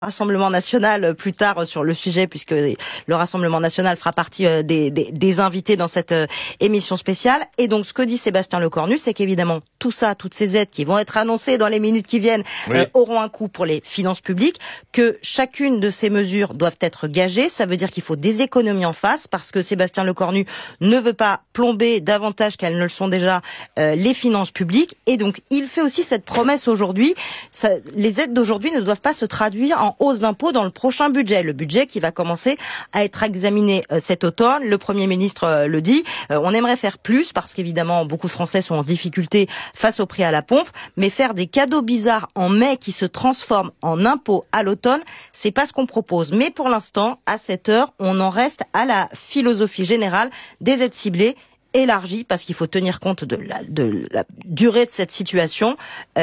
Rassemblement national plus tard sur le sujet, puisque le Rassemblement national fera partie des invités dans cette émission spéciale. Et donc, ce que dit Sébastien Lecornu, c'est qu'évidemment, tout ça, toutes ces aides qui vont être annoncées dans les minutes qui viennent, auront un coût pour les finances publiques, que chacune de ces mesures doivent être gagées. Ça veut dire qu'il faut des économies en face, parce que Sébastien Lecornu ne veut pas plomber davantage qu'elles ne le sont déjà les finances publiques. Et donc, il fait aussi cette promesse aujourd'hui. Les aides d'aujourd'hui ne doivent pas se traduire en hausse d'impôts dans le prochain budget. Le budget qui va commencer à être examiné cet automne. Le Premier ministre le dit. On aimerait faire plus parce qu'évidemment, beaucoup de Français sont en difficulté face au prix à la pompe. Mais faire des cadeaux bizarres en mai qui se transforment en impôts à l'automne, c'est pas ce qu'on propose. Mais pour l'instant, à cette heure, on en reste à la philosophie générale des aides ciblées élargie, parce qu'il faut tenir compte de la durée de cette situation,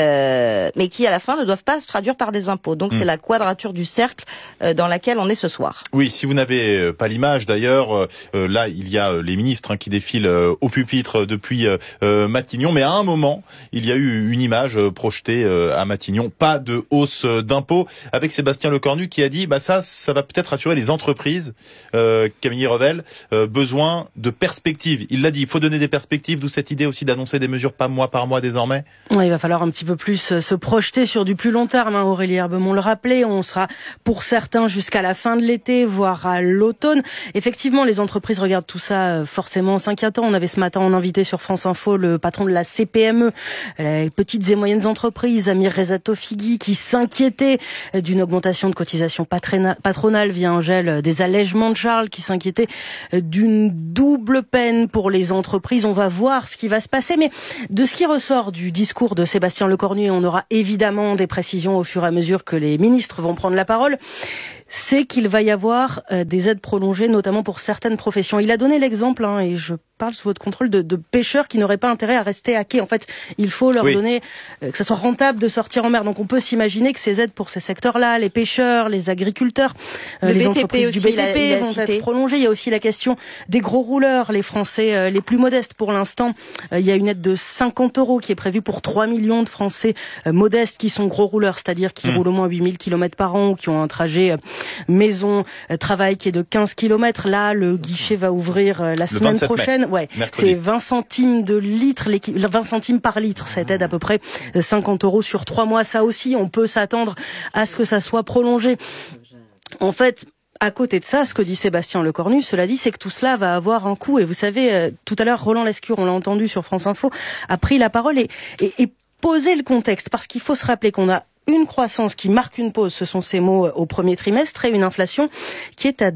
mais qui à la fin ne doivent pas se traduire par des impôts. Donc c'est la quadrature du cercle dans laquelle on est ce soir. Oui, si vous n'avez pas l'image d'ailleurs, là il y a les ministres qui défilent au pupitre depuis Matignon, mais à un moment il y a eu une image projetée à Matignon, pas de hausse d'impôts, avec Sébastien Lecornu qui a dit ça va peut-être rassurer les entreprises, Camille Revel, besoin de perspectives. Il l'a dit. Il faut donner des perspectives, d'où cette idée aussi d'annoncer des mesures pas mois par mois désormais. Ouais, il va falloir un petit peu plus se projeter sur du plus long terme. Aurélie Herbemont le rappelait, on sera pour certains jusqu'à la fin de l'été, voire à l'automne. Effectivement, les entreprises regardent tout ça forcément en s'inquiétant. On avait ce matin en invité sur France Info le patron de la CPME, les petites et moyennes entreprises, Amir Reza Tofighi, qui s'inquiétait d'une augmentation de cotisations patronales via un gel des allègements de charges, qui s'inquiétait d'une double peine pour les entreprises. On va voir ce qui va se passer, mais de ce qui ressort du discours de Sébastien Lecornu, et on aura évidemment des précisions au fur et à mesure que les ministres vont prendre la parole, c'est qu'il va y avoir des aides prolongées, notamment pour certaines professions. Il a donné l'exemple, et je parle sous votre contrôle, de pêcheurs qui n'auraient pas intérêt à rester à quai. En fait, il faut leur donner que ça soit rentable de sortir en mer. Donc on peut s'imaginer que ces aides pour ces secteurs-là, les pêcheurs, les agriculteurs, les entreprises du BTP vont être prolongées. Il y a aussi la question des gros rouleurs, les Français les plus modestes. Pour l'instant, il y a une aide de 50 € qui est prévue pour 3 millions de Français modestes qui sont gros rouleurs, c'est-à-dire qui roulent au moins 8000 km par an ou qui ont un trajet maison-travail qui est de 15 km. Là, le guichet va ouvrir la semaine prochaine. Ouais, c'est 20 centimes de litre, 20 centimes par litre, cette aide à peu près 50 € sur 3 mois. Ça aussi, on peut s'attendre à ce que ça soit prolongé. En fait, à côté de ça, ce que dit Sébastien Lecornu, cela dit, c'est que tout cela va avoir un coût. Et vous savez, tout à l'heure, Roland Lescure, on l'a entendu sur France Info, a pris la parole et posé le contexte. Parce qu'il faut se rappeler qu'on a une croissance qui marque une pause, ce sont ces mots, au premier trimestre, et une inflation qui est à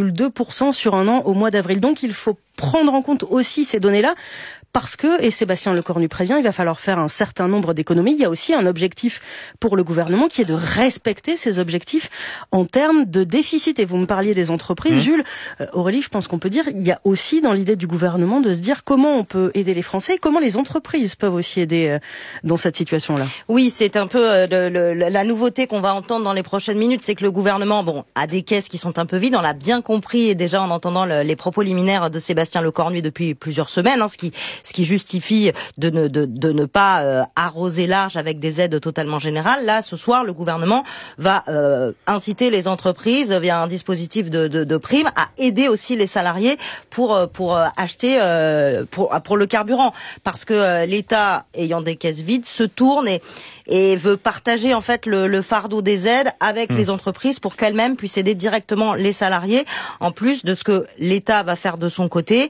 2,2% sur un an au mois d'avril. Donc il faut prendre en compte aussi ces données-là, parce que, et Sébastien Lecornu prévient, il va falloir faire un certain nombre d'économies. Il y a aussi un objectif pour le gouvernement qui est de respecter ces objectifs en termes de déficit. Et vous me parliez des entreprises, Jules. Aurélie, je pense qu'on peut dire, il y a aussi dans l'idée du gouvernement de se dire comment on peut aider les Français et comment les entreprises peuvent aussi aider dans cette situation-là. Oui, c'est un peu la nouveauté qu'on va entendre dans les prochaines minutes, c'est que le gouvernement, a des caisses qui sont un peu vides. On l'a bien compris, et déjà en entendant les propos liminaires de Sébastien Lecornu depuis plusieurs semaines, ce qui justifie de ne pas arroser large avec des aides totalement générales. Là, ce soir, le gouvernement va inciter les entreprises via un dispositif de primes à aider aussi les salariés pour acheter pour le carburant, parce que l'État, ayant des caisses vides, se tourne et veut partager en fait le fardeau des aides avec les entreprises pour qu'elles-mêmes puissent aider directement les salariés, en plus de ce que l'État va faire de son côté.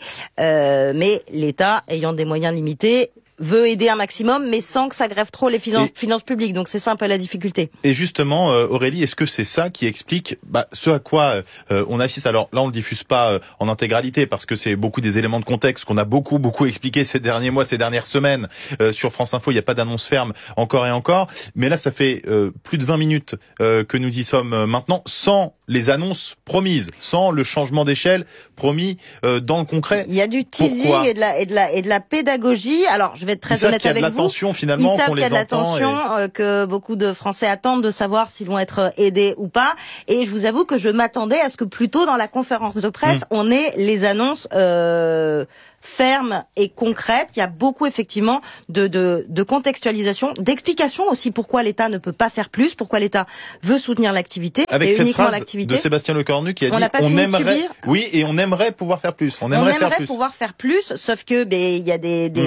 Mais l'État, ayant des moyens limités, veut aider un maximum, mais sans que ça grève trop les finances publiques. Donc c'est ça un peu la difficulté. Et justement, Aurélie, est-ce que c'est ça qui explique ce à quoi on assiste? Alors là, on le diffuse pas en intégralité parce que c'est beaucoup des éléments de contexte qu'on a beaucoup expliqué ces derniers mois, ces dernières semaines. Sur France Info, il n'y a pas d'annonce ferme encore et encore. Mais là, ça fait plus de 20 minutes que nous y sommes maintenant, sans les annonces promises, sans le changement d'échelle promis dans le concret. Il y a du teasing et de la pédagogie. Alors, je vais être très honnête avec vous. Ils savent qu'il y a de l'attention finalement, qu'on les entend. Ils savent qu'il y a de l'attention, que beaucoup de Français attendent de savoir s'ils vont être aidés ou pas. Et je vous avoue que je m'attendais à ce que plutôt dans la conférence de presse, on ait les annonces ferme et concrète. Il y a beaucoup effectivement de contextualisation, d'explication aussi pourquoi l'État ne peut pas faire plus, pourquoi l'État veut soutenir l'activité avec et cette uniquement phrase l'activité. De Sébastien Lecornu qui a dit on aimerait, oui, et on aimerait pouvoir faire plus. On aimerait pouvoir faire plus, sauf que il y a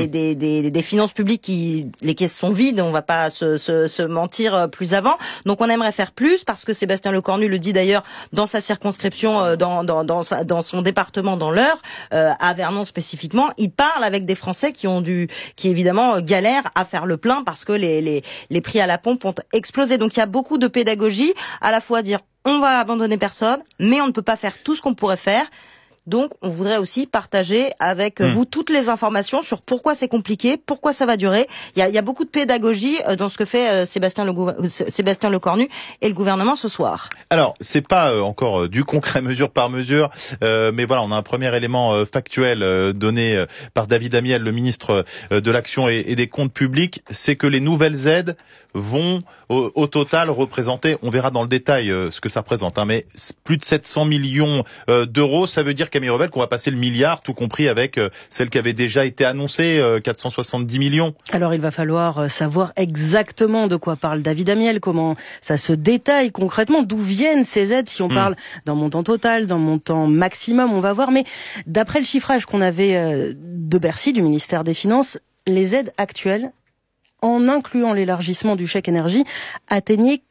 des finances publiques les caisses sont vides, on va pas se mentir plus avant. Donc on aimerait faire plus parce que Sébastien Lecornu le dit d'ailleurs dans sa circonscription, dans son département, dans l'Eure, à Vernon spécifiquement. Il parle avec des Français qui évidemment galèrent à faire le plein parce que les prix à la pompe ont explosé. Donc il y a beaucoup de pédagogie, à la fois dire on va abandonner personne, mais on ne peut pas faire tout ce qu'on pourrait faire. Donc, on voudrait aussi partager avec vous toutes les informations sur pourquoi c'est compliqué, pourquoi ça va durer. Il y a beaucoup de pédagogie dans ce que fait Sébastien Lecornu et le gouvernement ce soir. Alors, c'est pas encore du concret mesure par mesure, mais voilà, on a un premier élément factuel donné par David Amiel, le ministre de l'Action et des Comptes Publics, c'est que les nouvelles aides vont au total représenter, on verra dans le détail ce que ça représente, mais plus de 700 millions d'euros. Ça veut dire, Camille Revel, qu'on va passer le milliard, tout compris avec celle qui avait déjà été annoncée, 470 millions. Alors il va falloir savoir exactement de quoi parle David Amiel, comment ça se détaille concrètement, d'où viennent ces aides, si on parle d'un montant total, d'un montant maximum, on va voir. Mais d'après le chiffrage qu'on avait de Bercy, du ministère des Finances, les aides actuelles, en incluant l'élargissement du chèque énergie, atteignait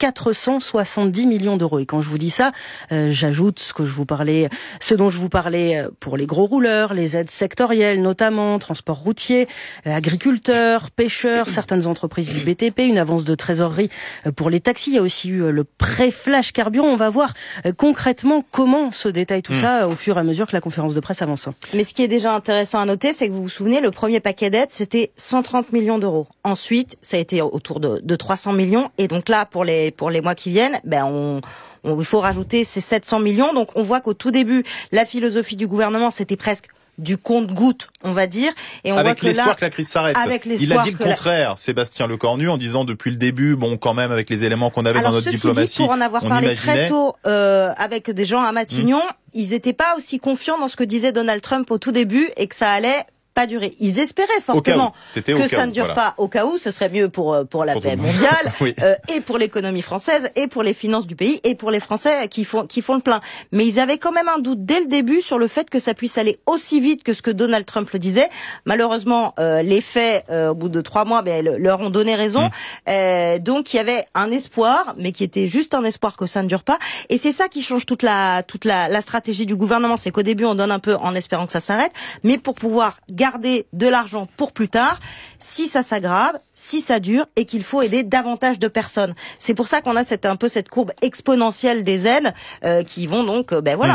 470 millions d'euros. Et quand je vous dis ça, j'ajoute ce dont je vous parlais pour les gros rouleurs, les aides sectorielles notamment, transport routier, agriculteurs, pêcheurs, certaines entreprises du BTP, une avance de trésorerie pour les taxis. Il y a aussi eu le prêt flash carburant. On va voir concrètement comment se détaille tout ça au fur et à mesure que la conférence de presse avance. Mais ce qui est déjà intéressant à noter, c'est que vous vous souvenez, le premier paquet d'aides, c'était 130 millions d'euros. Ensuite, ça a été autour de 300 millions. Et donc là, pour les mois qui viennent, il faut rajouter ces 700 millions. Donc on voit qu'au tout début, la philosophie du gouvernement, c'était presque du compte-gouttes, on va dire. Et on voit que l'espoir là, que la crise s'arrête. Il a dit le contraire, Sébastien Lecornu, en disant depuis le début, quand même, avec les éléments qu'on avait dans notre diplomatie, pour en avoir parlé très tôt avec des gens à Matignon, ils n'étaient pas aussi confiants dans ce que disait Donald Trump au tout début et que ça allait pas durer. Ils espéraient fortement que ça ne dure pas. Au cas où, ce serait mieux pour la paix mondiale, et pour l'économie française, et pour les finances du pays, et pour les Français qui font le plein. Mais ils avaient quand même un doute dès le début sur le fait que ça puisse aller aussi vite que ce que Donald Trump le disait. Malheureusement, les faits, au bout de 3 mois, leur ont donné raison. Donc il y avait un espoir, mais qui était juste un espoir que ça ne dure pas. Et c'est ça qui change toute la stratégie du gouvernement. C'est qu'au début, on donne un peu en espérant que ça s'arrête, mais pour pouvoir garder de l'argent pour plus tard, si ça s'aggrave, si ça dure, et qu'il faut aider davantage de personnes. C'est pour ça qu'on a cette courbe exponentielle des aides qui vont donc,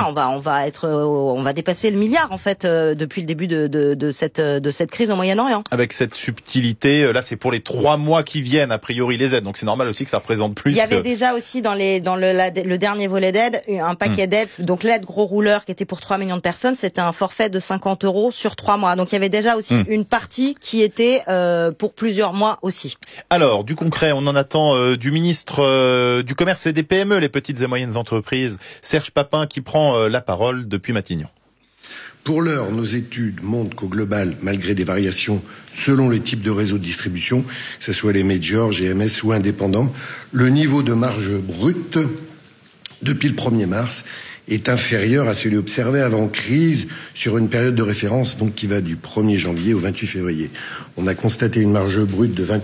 on va dépasser le milliard en fait depuis le début de cette crise au Moyen-Orient. Avec cette subtilité, là c'est pour les 3 mois qui viennent a priori les aides, donc c'est normal aussi que ça représente plus. Il y avait déjà aussi dans le dernier volet d'aide un paquet d'aides, donc l'aide gros rouleur qui était pour 3 millions de personnes, c'était un forfait de 50 € sur 3 mois. Donc il y avait déjà aussi une partie qui était pour plusieurs mois aussi. Alors, du concret, on en attend du ministre du Commerce et des PME, les petites et moyennes entreprises, Serge Papin, qui prend la parole depuis Matignon. Pour l'heure, nos études montrent qu'au global, malgré des variations selon le type de réseau de distribution, que ce soit les majors, GMS ou indépendants, le niveau de marge brute depuis le 1er mars est inférieur à celui observé avant crise sur une période de référence donc qui va du 1er janvier au 28 février. On a constaté une marge brute de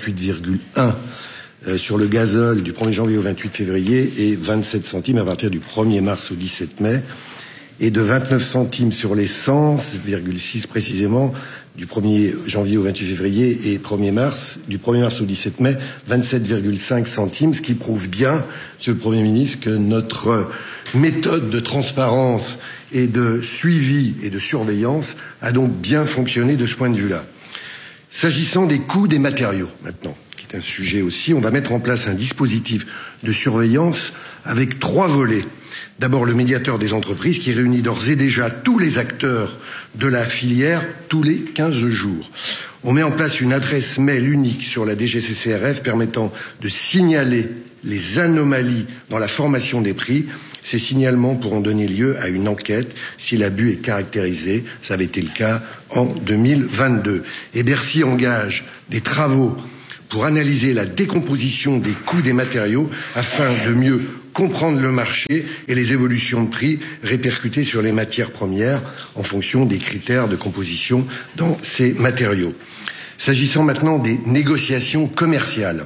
28,1 sur le gazole du 1er janvier au 28 février et 27 centimes à partir du 1er mars au 17 mai et de 29 centimes sur l'essence, 6 précisément, du 1er janvier au 28 février et du 1er mars au 17 mai, 27,5 centimes, ce qui prouve bien, Monsieur le Premier ministre, que notre méthode de transparence et de suivi et de surveillance a donc bien fonctionné de ce point de vue-là. S'agissant des coûts des matériaux, maintenant, qui est un sujet aussi, on va mettre en place un dispositif de surveillance avec 3 volets. D'abord, le médiateur des entreprises qui réunit d'ores et déjà tous les acteurs de la filière tous les 15 jours. On met en place une adresse mail unique sur la DGCCRF permettant de signaler les anomalies dans la formation des prix. Ces signalements pourront donner lieu à une enquête si l'abus est caractérisé. Ça avait été le cas en 2022. Et Bercy engage des travaux pour analyser la décomposition des coûts des matériaux afin de mieux comprendre le marché et les évolutions de prix répercutées sur les matières premières en fonction des critères de composition dans ces matériaux. S'agissant maintenant des négociations commerciales,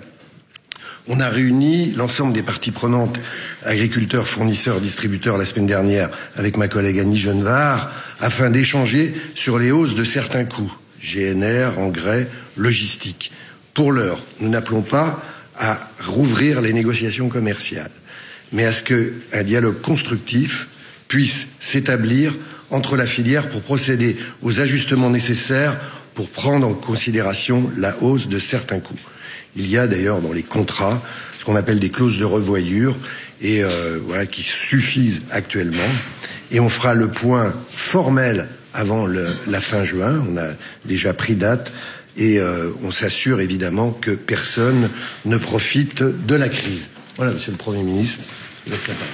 on a réuni l'ensemble des parties prenantes, agriculteurs, fournisseurs, distributeurs, la semaine dernière avec ma collègue Annie Genevard, afin d'échanger sur les hausses de certains coûts, GNR, engrais, logistique. Pour l'heure, nous n'appelons pas à rouvrir les négociations commerciales, mais à ce qu'un dialogue constructif puisse s'établir entre la filière pour procéder aux ajustements nécessaires pour prendre en considération la hausse de certains coûts. Il y a d'ailleurs dans les contrats ce qu'on appelle des clauses de revoyure et voilà, qui suffisent actuellement. Et on fera le point formel avant la fin juin. On a déjà pris date et on s'assure évidemment que personne ne profite de la crise. Voilà, Monsieur le Premier ministre, je vous laisse la parole.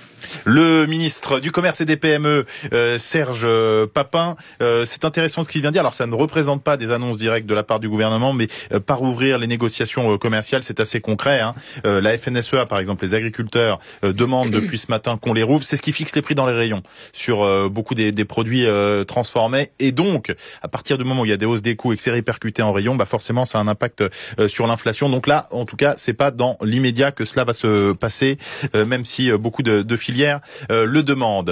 Le ministre du Commerce et des PME, Serge Papin, c'est intéressant ce qu'il vient de dire. Alors ça ne représente pas des annonces directes de la part du gouvernement, mais par ouvrir les négociations commerciales, c'est assez concret. La FNSEA, par exemple, les agriculteurs demandent depuis ce matin qu'on les rouvre. C'est ce qui fixe les prix dans les rayons sur beaucoup des produits transformés. Et donc, à partir du moment où il y a des hausses des coûts et que c'est répercuté en rayon, forcément ça a un impact sur l'inflation. Donc là, en tout cas, c'est pas dans l'immédiat que cela va se passer, même si beaucoup de filières le demandent.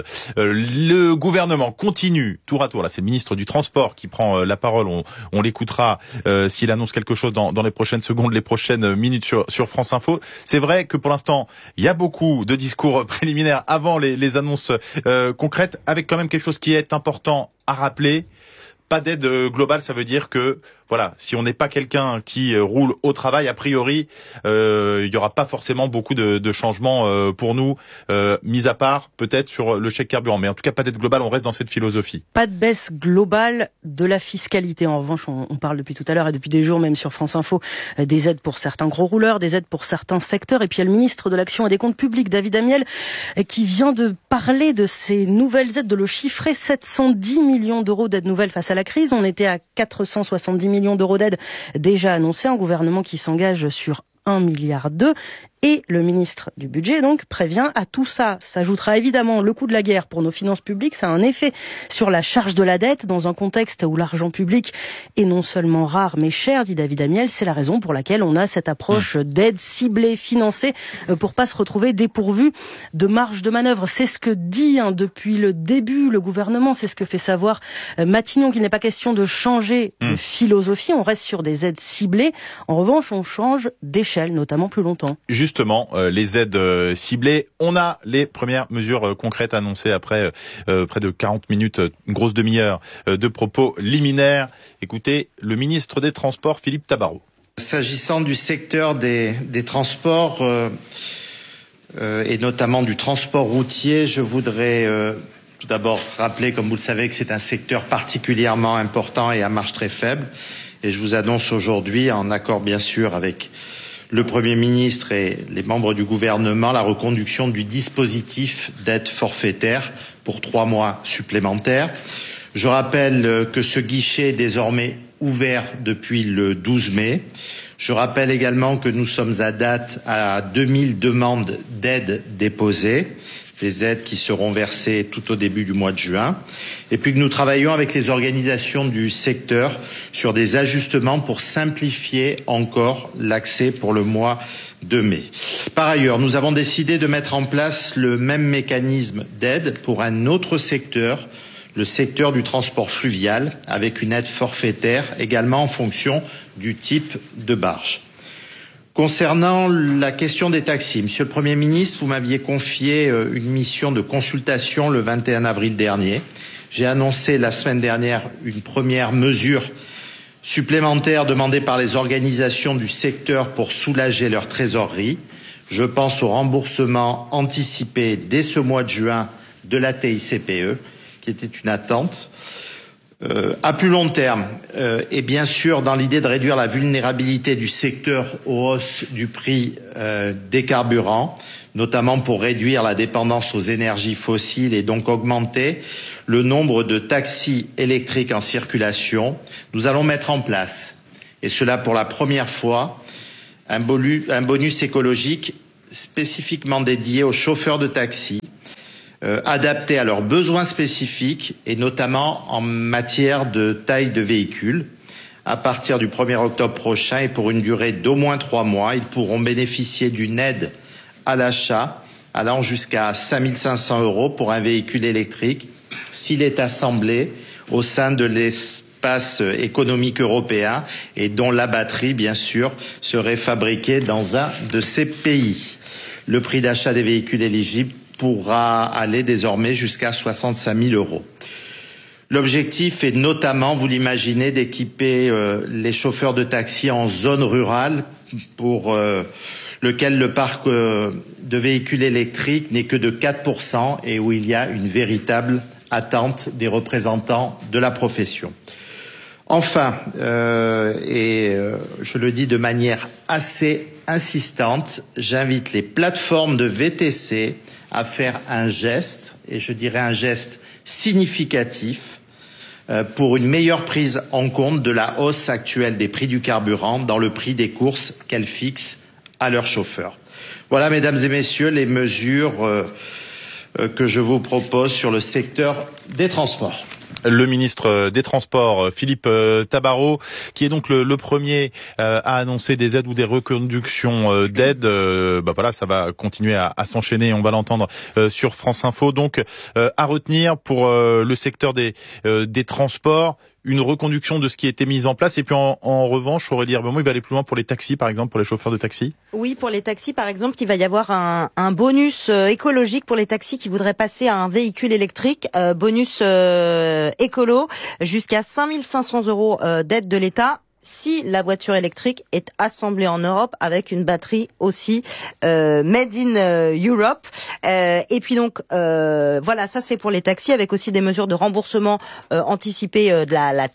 Le gouvernement continue tour à tour. Là, c'est le ministre du Transport qui prend la parole. On l'écoutera s'il annonce quelque chose dans les prochaines secondes, les prochaines minutes sur France Info. C'est vrai que pour l'instant, il y a beaucoup de discours préliminaires avant les annonces concrètes, avec quand même quelque chose qui est important à rappeler. Pas d'aide globale, ça veut dire que voilà, si on n'est pas quelqu'un qui roule au travail, a priori, il y aura pas forcément beaucoup de changements pour nous, mis à part peut-être sur le chèque carburant. Mais en tout cas, pas d'aide globale, on reste dans cette philosophie. Pas de baisse globale de la fiscalité. En revanche, on parle depuis tout à l'heure et depuis des jours, même sur France Info, des aides pour certains gros rouleurs, des aides pour certains secteurs. Et puis il y a le ministre de l'Action et des Comptes Publics, David Amiel, qui vient de parler de ces nouvelles aides, de le chiffrer, 710 millions d'euros d'aides nouvelles face à la crise. On était à 470 millions d'euros d'aide déjà annoncés, un gouvernement qui s'engage sur 1,2 milliard. Et le ministre du Budget, donc, prévient à tout ça. S'ajoutera évidemment le coût de la guerre pour nos finances publiques. Ça a un effet sur la charge de la dette dans un contexte où l'argent public est non seulement rare mais cher, dit David Amiel. C'est la raison pour laquelle on a cette approche d'aide ciblée, financée, pour pas se retrouver dépourvu de marge de manœuvre. C'est ce que dit depuis le début le gouvernement. C'est ce que fait savoir Matignon, qu'il n'est pas question de changer de philosophie. On reste sur des aides ciblées. En revanche, on change d'échelle, notamment plus longtemps. Justement, les aides ciblées, on a les premières mesures concrètes annoncées après près de 40 minutes, une grosse demi-heure de propos liminaires. Écoutez, le ministre des Transports, Philippe Tabarot. S'agissant du secteur des transports et notamment du transport routier, je voudrais tout d'abord rappeler, comme vous le savez, que c'est un secteur particulièrement important et à marge très faible. Et je vous annonce aujourd'hui, en accord bien sûr avec le Premier ministre et les membres du gouvernement, la reconduction du dispositif d'aide forfaitaire pour 3 mois supplémentaires. Je rappelle que ce guichet est désormais ouvert depuis le 12 mai. Je rappelle également que nous sommes à date à 2000 demandes d'aide déposées, des aides qui seront versées tout au début du mois de juin, et puis que nous travaillons avec les organisations du secteur sur des ajustements pour simplifier encore l'accès pour le mois de mai. Par ailleurs, nous avons décidé de mettre en place le même mécanisme d'aide pour un autre secteur, le secteur du transport fluvial, avec une aide forfaitaire également en fonction du type de barge. Concernant la question des taxis, Monsieur le Premier ministre, vous m'aviez confié une mission de consultation le 21 avril dernier. J'ai annoncé la semaine dernière une première mesure supplémentaire demandée par les organisations du secteur pour soulager leur trésorerie. Je pense au remboursement anticipé dès ce mois de juin de la TICPE, qui était une attente. À plus long terme, et bien sûr dans l'idée de réduire la vulnérabilité du secteur aux hausses du prix des carburants, notamment pour réduire la dépendance aux énergies fossiles et donc augmenter le nombre de taxis électriques en circulation, nous allons mettre en place, et cela pour la première fois, un bonus écologique spécifiquement dédié aux chauffeurs de taxi, adaptés à leurs besoins spécifiques et notamment en matière de taille de véhicule. À partir du 1er octobre prochain et pour une durée d'au moins 3 mois, ils pourront bénéficier d'une aide à l'achat allant jusqu'à 5 500 € pour un véhicule électrique s'il est assemblé au sein de l'espace économique européen et dont la batterie, bien sûr, serait fabriquée dans un de ces pays. Le prix d'achat des véhicules éligibles pourra aller désormais jusqu'à 65 000 €. L'objectif est notamment, vous l'imaginez, d'équiper les chauffeurs de taxi en zone rurale pour lequel le parc de véhicules électriques n'est que de 4% et où il y a une véritable attente des représentants de la profession. Enfin, je le dis de manière assez insistante, j'invite les plateformes de VTC à faire un geste, et je dirais un geste significatif, pour une meilleure prise en compte de la hausse actuelle des prix du carburant dans le prix des courses qu'elles fixent à leurs chauffeurs. Voilà, mesdames et messieurs, les mesures que je vous propose sur le secteur des transports. Le ministre des Transports, Philippe Tabarot, qui est donc le premier à annoncer des aides ou des reconductions d'aides. Voilà, ça va continuer à s'enchaîner. On va l'entendre sur France Info. Donc, à retenir pour le secteur des transports, une reconduction de ce qui a été mis en place. Et puis en revanche, Aurélie Herbemont, il va aller plus loin pour les taxis, par exemple, pour les chauffeurs de taxi. Oui, pour les taxis, par exemple, il va y avoir un bonus écologique pour les taxis qui voudraient passer à un véhicule électrique, bonus écolo, jusqu'à 5 500 € d'aide de l'État, si la voiture électrique est assemblée en Europe avec une batterie aussi made in Europe. Et puis donc voilà, ça c'est pour les taxis, avec aussi des mesures de remboursement anticipé de la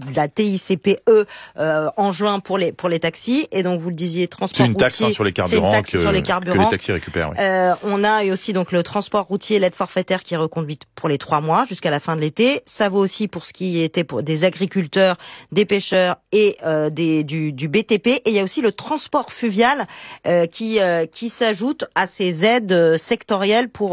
TICPE en juin pour les taxis. Et donc vous le disiez, transport routier. C'est une taxe sur les carburants que les taxis récupèrent. Oui. On a aussi donc le transport routier, l'aide forfaitaire qui est reconduite pour les 3 mois jusqu'à la fin de l'été. Ça vaut aussi pour ce qui était pour des agriculteurs, des pêcheurs et du BTP, et il y a aussi le transport fluvial qui s'ajoute à ces aides sectorielles pour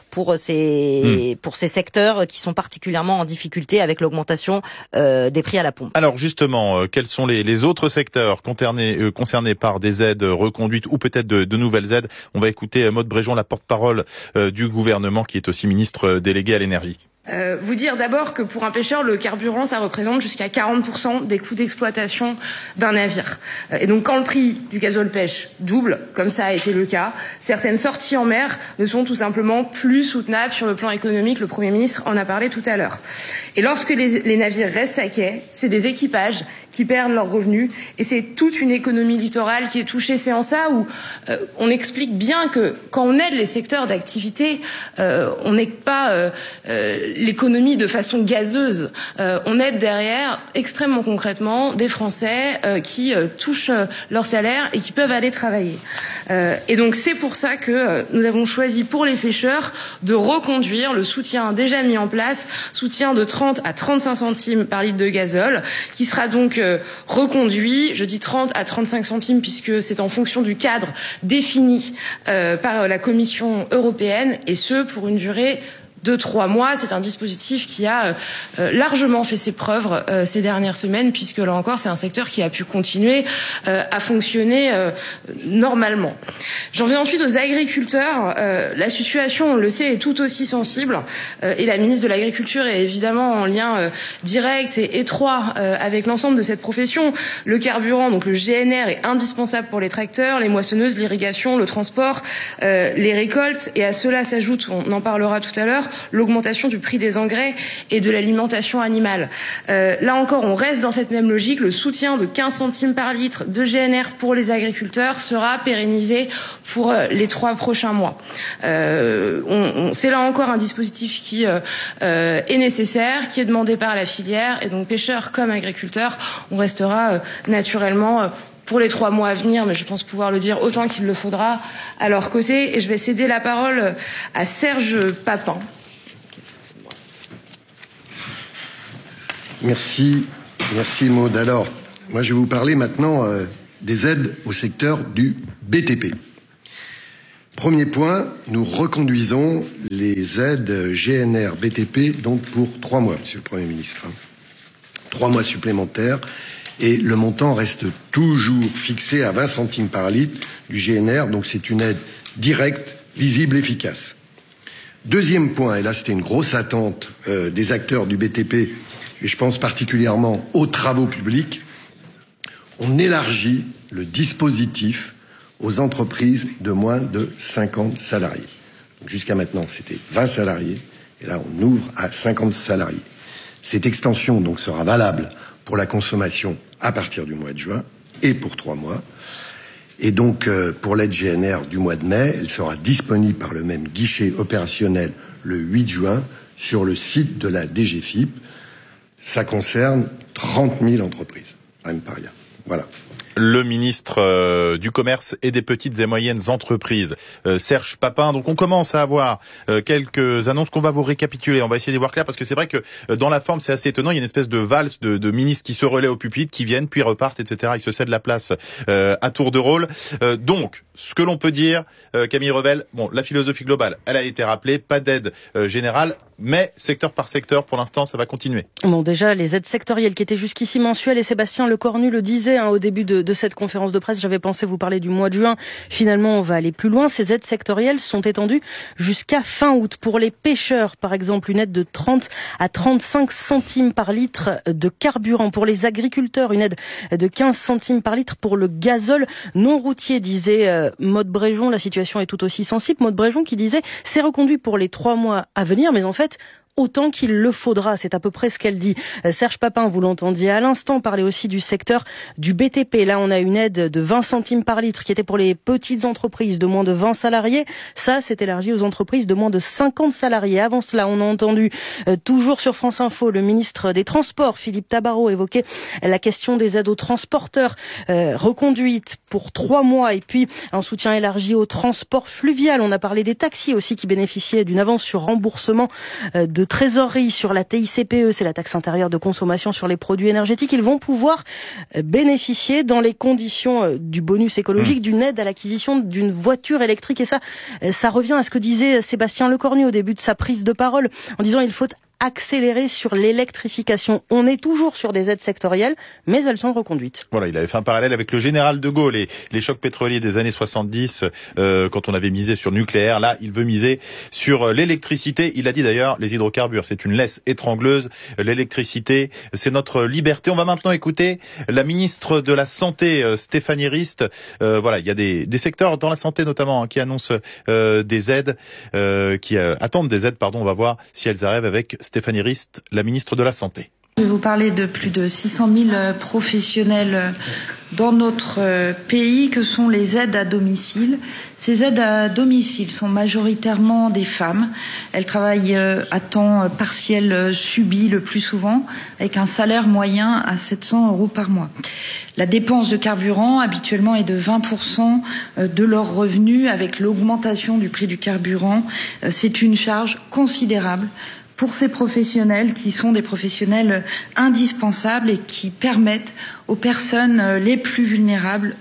ces secteurs qui sont particulièrement en difficulté avec l'augmentation des prix à la pompe. Alors justement, quels sont les autres secteurs concernés par des aides reconduites ou peut-être de nouvelles aides? On va écouter Maude Bréjon, la porte-parole du gouvernement, qui est aussi ministre déléguée à l'énergie. Vous dire d'abord que pour un pêcheur, le carburant, ça représente jusqu'à 40% des coûts d'exploitation d'un navire. Et donc quand le prix du gazole pêche double, comme ça a été le cas, certaines sorties en mer ne sont tout simplement plus soutenables sur le plan économique. Le Premier ministre en a parlé tout à l'heure. Et lorsque les navires restent à quai, c'est des équipages qui perdent leurs revenus, et c'est toute une économie littorale qui est touchée. C'est en ça où on explique bien que quand on aide les secteurs d'activité, on n'aide pas l'économie de façon gazeuse. On aide derrière, extrêmement concrètement, des Français qui touchent leur salaire et qui peuvent aller travailler. Et donc c'est pour ça que nous avons choisi pour les pêcheurs de reconduire le soutien déjà mis en place, soutien de 30 à 35 centimes par litre de gazole, qui sera donc reconduit, je dis 30 à 35 centimes puisque c'est en fonction du cadre défini par la Commission européenne, et ce pour une durée de 3 mois. C'est un dispositif qui a largement fait ses preuves ces dernières semaines, puisque là encore c'est un secteur qui a pu continuer à fonctionner normalement. J'en viens ensuite aux agriculteurs. La situation, on le sait, est tout aussi sensible, et la ministre de l'Agriculture est évidemment en lien direct et étroit avec l'ensemble de cette profession. Le carburant, donc le GNR, est indispensable pour les tracteurs, les moissonneuses, l'irrigation, le transport, les récoltes, et à cela s'ajoute, on en parlera tout à l'heure, l'augmentation du prix des engrais et de l'alimentation animale. Là encore, on reste dans cette même logique. Le soutien de 15 centimes par litre de GNR pour les agriculteurs sera pérennisé pour les 3 prochains mois. C'est là encore un dispositif qui est nécessaire, qui est demandé par la filière, et donc pêcheurs comme agriculteurs, on restera naturellement pour les 3 mois à venir, mais je pense pouvoir le dire autant qu'il le faudra, à leur côté. Et je vais céder la parole à Serge Papin. Merci Maud. Alors, moi je vais vous parler maintenant des aides au secteur du BTP. Premier point, nous reconduisons les aides GNR BTP donc pour 3 mois, Monsieur le Premier ministre. 3 mois supplémentaires, et le montant reste toujours fixé à 20 centimes par litre du GNR, donc c'est une aide directe, lisible, efficace. Deuxième point, et là c'était une grosse attente des acteurs du BTP, et je pense particulièrement aux travaux publics, on élargit le dispositif aux entreprises de moins de 50 salariés. Jusqu'à maintenant, c'était 20 salariés, et là on ouvre à 50 salariés. Cette extension donc sera valable pour la consommation à partir du mois de juin et pour 3 mois. Et donc pour l'aide GNR du mois de mai, elle sera disponible par le même guichet opérationnel le 8 juin sur le site de la DGFiP. Ça concerne 30 000 entreprises, même pas rien. Voilà. Le ministre du Commerce et des petites et moyennes entreprises, Serge Papin. Donc on commence à avoir quelques annonces qu'on va vous récapituler. On va essayer d'y voir clair parce que c'est vrai que dans la forme c'est assez étonnant. Il y a une espèce de valse de ministres qui se relaient au pupitre, qui viennent puis repartent, etc. Ils se cèdent la place à tour de rôle. Donc ce que l'on peut dire, Camille Revel, bon, la philosophie globale, elle a été rappelée, pas d'aide générale, mais secteur par secteur, pour l'instant, ça va continuer. Bon, déjà, les aides sectorielles qui étaient jusqu'ici mensuelles, et Sébastien Lecornu le disait au début de cette conférence de presse, j'avais pensé vous parler du mois de juin. Finalement, on va aller plus loin. Ces aides sectorielles sont étendues jusqu'à fin août. Pour les pêcheurs, par exemple, une aide de 30 à 35 centimes par litre de carburant. Pour les agriculteurs, une aide de 15 centimes par litre pour le gazole non routier, disait Maude Bréjon. La situation est tout aussi sensible. Maude Bréjon qui disait, c'est reconduit pour les 3 mois à venir, mais en fait, autant qu'il le faudra. C'est à peu près ce qu'elle dit. Serge Papin, vous l'entendiez à l'instant, parlait aussi du secteur du BTP. Là, on a une aide de 20 centimes par litre qui était pour les petites entreprises de moins de 20 salariés. Ça, c'est élargi aux entreprises de moins de 50 salariés. Avant cela, on a entendu, toujours sur France Info, le ministre des Transports, Philippe Tabarot, évoquer la question des aides aux transporteurs, reconduites pour 3 mois, et puis un soutien élargi au transport fluvial. On a parlé des taxis aussi qui bénéficiaient d'une avance sur remboursement de trésorerie sur la TICPE, c'est la taxe intérieure de consommation sur les produits énergétiques. Ils vont pouvoir bénéficier dans les conditions du bonus écologique d'une aide à l'acquisition d'une voiture électrique. Et ça revient à ce que disait Sébastien Lecornu au début de sa prise de parole, en disant il faut accélérer sur l'électrification. On est toujours sur des aides sectorielles, mais elles sont reconduites. Voilà, il avait fait un parallèle avec le général de Gaulle et les chocs pétroliers des années 70, quand on avait misé sur le nucléaire. Là, il veut miser sur l'électricité. Il a dit d'ailleurs, les hydrocarbures, c'est une laisse étrangleuse. L'électricité, c'est notre liberté. On va maintenant écouter la ministre de la Santé, Stéphanie Rist. Voilà, il y a des secteurs dans la santé notamment qui annoncent des aides, qui attendent des aides, pardon. On va voir si elles arrivent avec Stéphanie Rist, la ministre de la Santé. Je vais vous parler de plus de 600 000 professionnels dans notre pays que sont les aides à domicile. Ces aides à domicile sont majoritairement des femmes. Elles travaillent à temps partiel subi le plus souvent, avec un salaire moyen à 700 € par mois. La dépense de carburant habituellement est de 20% de leurs revenus. Avec l'augmentation du prix du carburant, c'est une charge considérable pour ces professionnels qui sont des professionnels indispensables et qui permettent aux personnes les plus vulnérables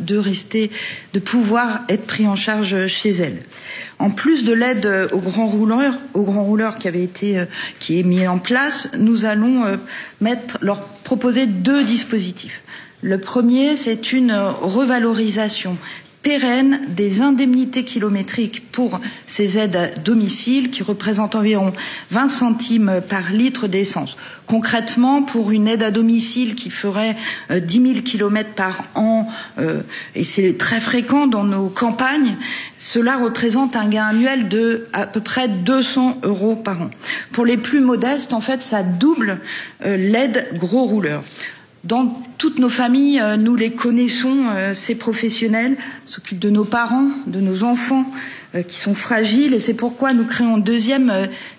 de pouvoir être pris en charge chez elles. En plus de l'aide aux grands rouleurs qui est mis en place, nous allons leur proposer 2 dispositifs. Le premier, c'est une revalorisation pérenne des indemnités kilométriques pour ces aides à domicile qui représentent environ 20 centimes par litre d'essence. Concrètement, pour une aide à domicile qui ferait 10 000 kilomètres par an, et c'est très fréquent dans nos campagnes, cela représente un gain annuel de à peu près 200 € par an. Pour les plus modestes, en fait, ça double l'aide gros rouleur. Dans toutes nos familles, nous les connaissons, ces professionnels s'occupent de nos parents, de nos enfants qui sont fragiles, et c'est pourquoi nous créons un deuxième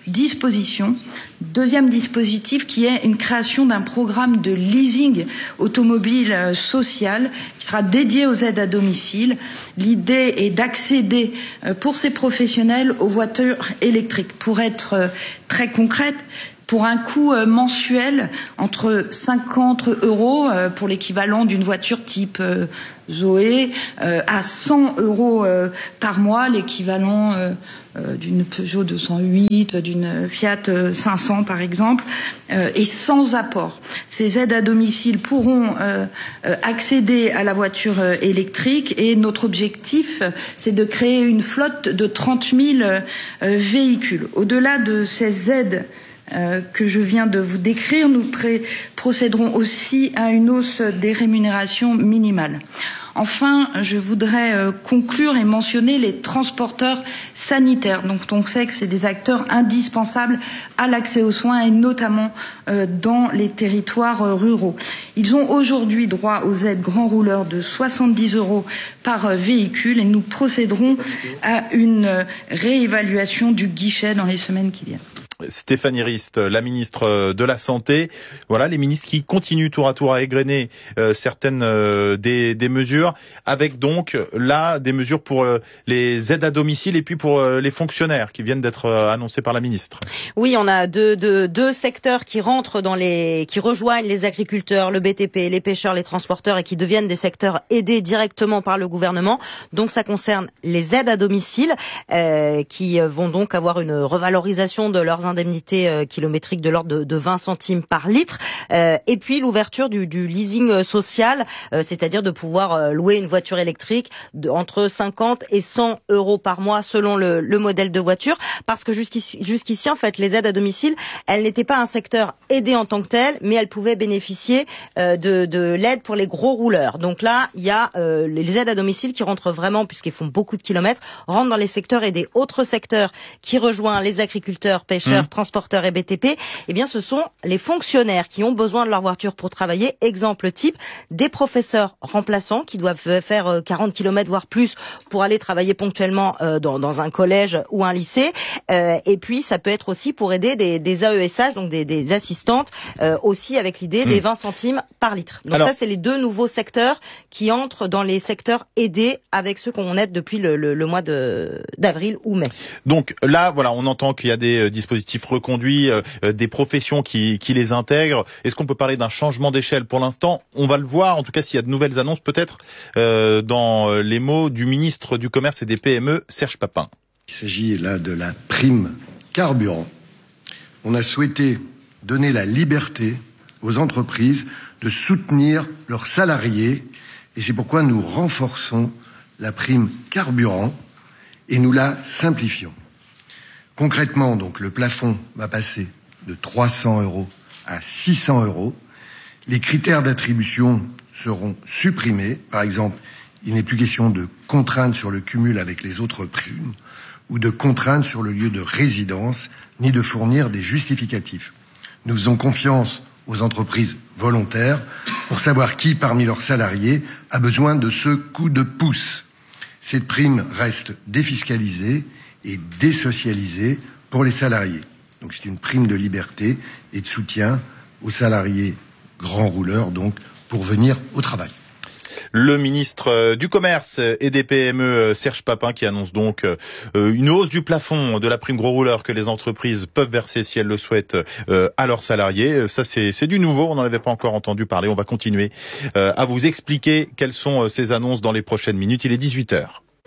dispositif qui est une création d'un programme de leasing automobile social qui sera dédié aux aides à domicile. L'idée est d'accéder pour ces professionnels aux voitures électriques. Pour être très concrète, pour un coût mensuel entre 50 € pour l'équivalent d'une voiture type Zoé à 100 € par mois, l'équivalent d'une Peugeot 208, d'une Fiat 500 par exemple, et sans apport. Ces aides à domicile pourront accéder à la voiture électrique, et notre objectif, c'est de créer une flotte de 30 000 véhicules. Au-delà de ces aides que je viens de vous décrire, nous procéderons aussi à une hausse des rémunérations minimales. Enfin, je voudrais conclure et mentionner les transporteurs sanitaires. Donc, on sait que c'est des acteurs indispensables à l'accès aux soins, et notamment dans les territoires ruraux. Ils ont aujourd'hui droit aux aides grands rouleurs de 70 € par véhicule, et nous procéderons à une réévaluation du guichet dans les semaines qui viennent. Stéphanie Rist, la ministre de la Santé. Voilà, les ministres qui continuent tour à tour à égrener certaines des mesures, avec donc là des mesures pour les aides à domicile et puis pour les fonctionnaires qui viennent d'être annoncées par la ministre. Oui, on a deux secteurs qui rentrent qui rejoignent les agriculteurs, le BTP, les pêcheurs, les transporteurs, et qui deviennent des secteurs aidés directement par le gouvernement. Donc ça concerne les aides à domicile qui vont donc avoir une revalorisation de leurs indemnités kilométriques de l'ordre de 20 centimes par litre, et puis l'ouverture du leasing social, c'est-à-dire de pouvoir louer une voiture électrique entre 50 et 100 € par mois selon le modèle de voiture, parce que jusqu'ici en fait les aides à domicile, elles n'étaient pas un secteur aidé en tant que tel, mais elles pouvaient bénéficier de l'aide pour les gros rouleurs. Donc là, il y a les aides à domicile qui rentrent vraiment, puisqu'ils font beaucoup de kilomètres, rentrent dans les secteurs aidés. Autres secteurs qui rejoignent les agriculteurs, pêcheurs, transporteurs et BTP, eh bien ce sont les fonctionnaires qui ont besoin de leur voiture pour travailler. Exemple type, des professeurs remplaçants qui doivent faire 40 km voire plus pour aller travailler ponctuellement dans un collège ou un lycée. Et puis ça peut être aussi pour aider des AESH, donc des assistantes, aussi avec l'idée des 20 centimes par litre. Donc alors, ça c'est les deux nouveaux secteurs qui entrent dans les secteurs aidés, avec ceux qu'on aide depuis le mois d'avril ou mai. Donc là, voilà, on entend qu'il y a des dispositifs reconduits, des professions qui les intègrent. Est-ce qu'on peut parler d'un changement d'échelle pour l'instant? On va le voir, en tout cas s'il y a de nouvelles annonces, peut-être dans les mots du ministre du Commerce et des PME, Serge Papin. Il s'agit là de la prime carburant. On a souhaité donner la liberté aux entreprises de soutenir leurs salariés, et c'est pourquoi nous renforçons la prime carburant et nous la simplifions. Concrètement, donc, le plafond va passer de 300 € à 600 €. Les critères d'attribution seront supprimés. Par exemple, il n'est plus question de contrainte sur le cumul avec les autres primes ou de contrainte sur le lieu de résidence, ni de fournir des justificatifs. Nous faisons confiance aux entreprises volontaires pour savoir qui, parmi leurs salariés, a besoin de ce coup de pouce. Cette prime reste défiscalisée et désocialisée pour les salariés. Donc c'est une prime de liberté et de soutien aux salariés grands rouleurs, donc, pour venir au travail. Le ministre du Commerce et des PME, Serge Papin, qui annonce donc une hausse du plafond de la prime gros rouleur que les entreprises peuvent verser si elles le souhaitent à leurs salariés. Ça, c'est du nouveau, on n'en avait pas encore entendu parler. On va continuer à vous expliquer quelles sont ces annonces dans les prochaines minutes. Il est 18h.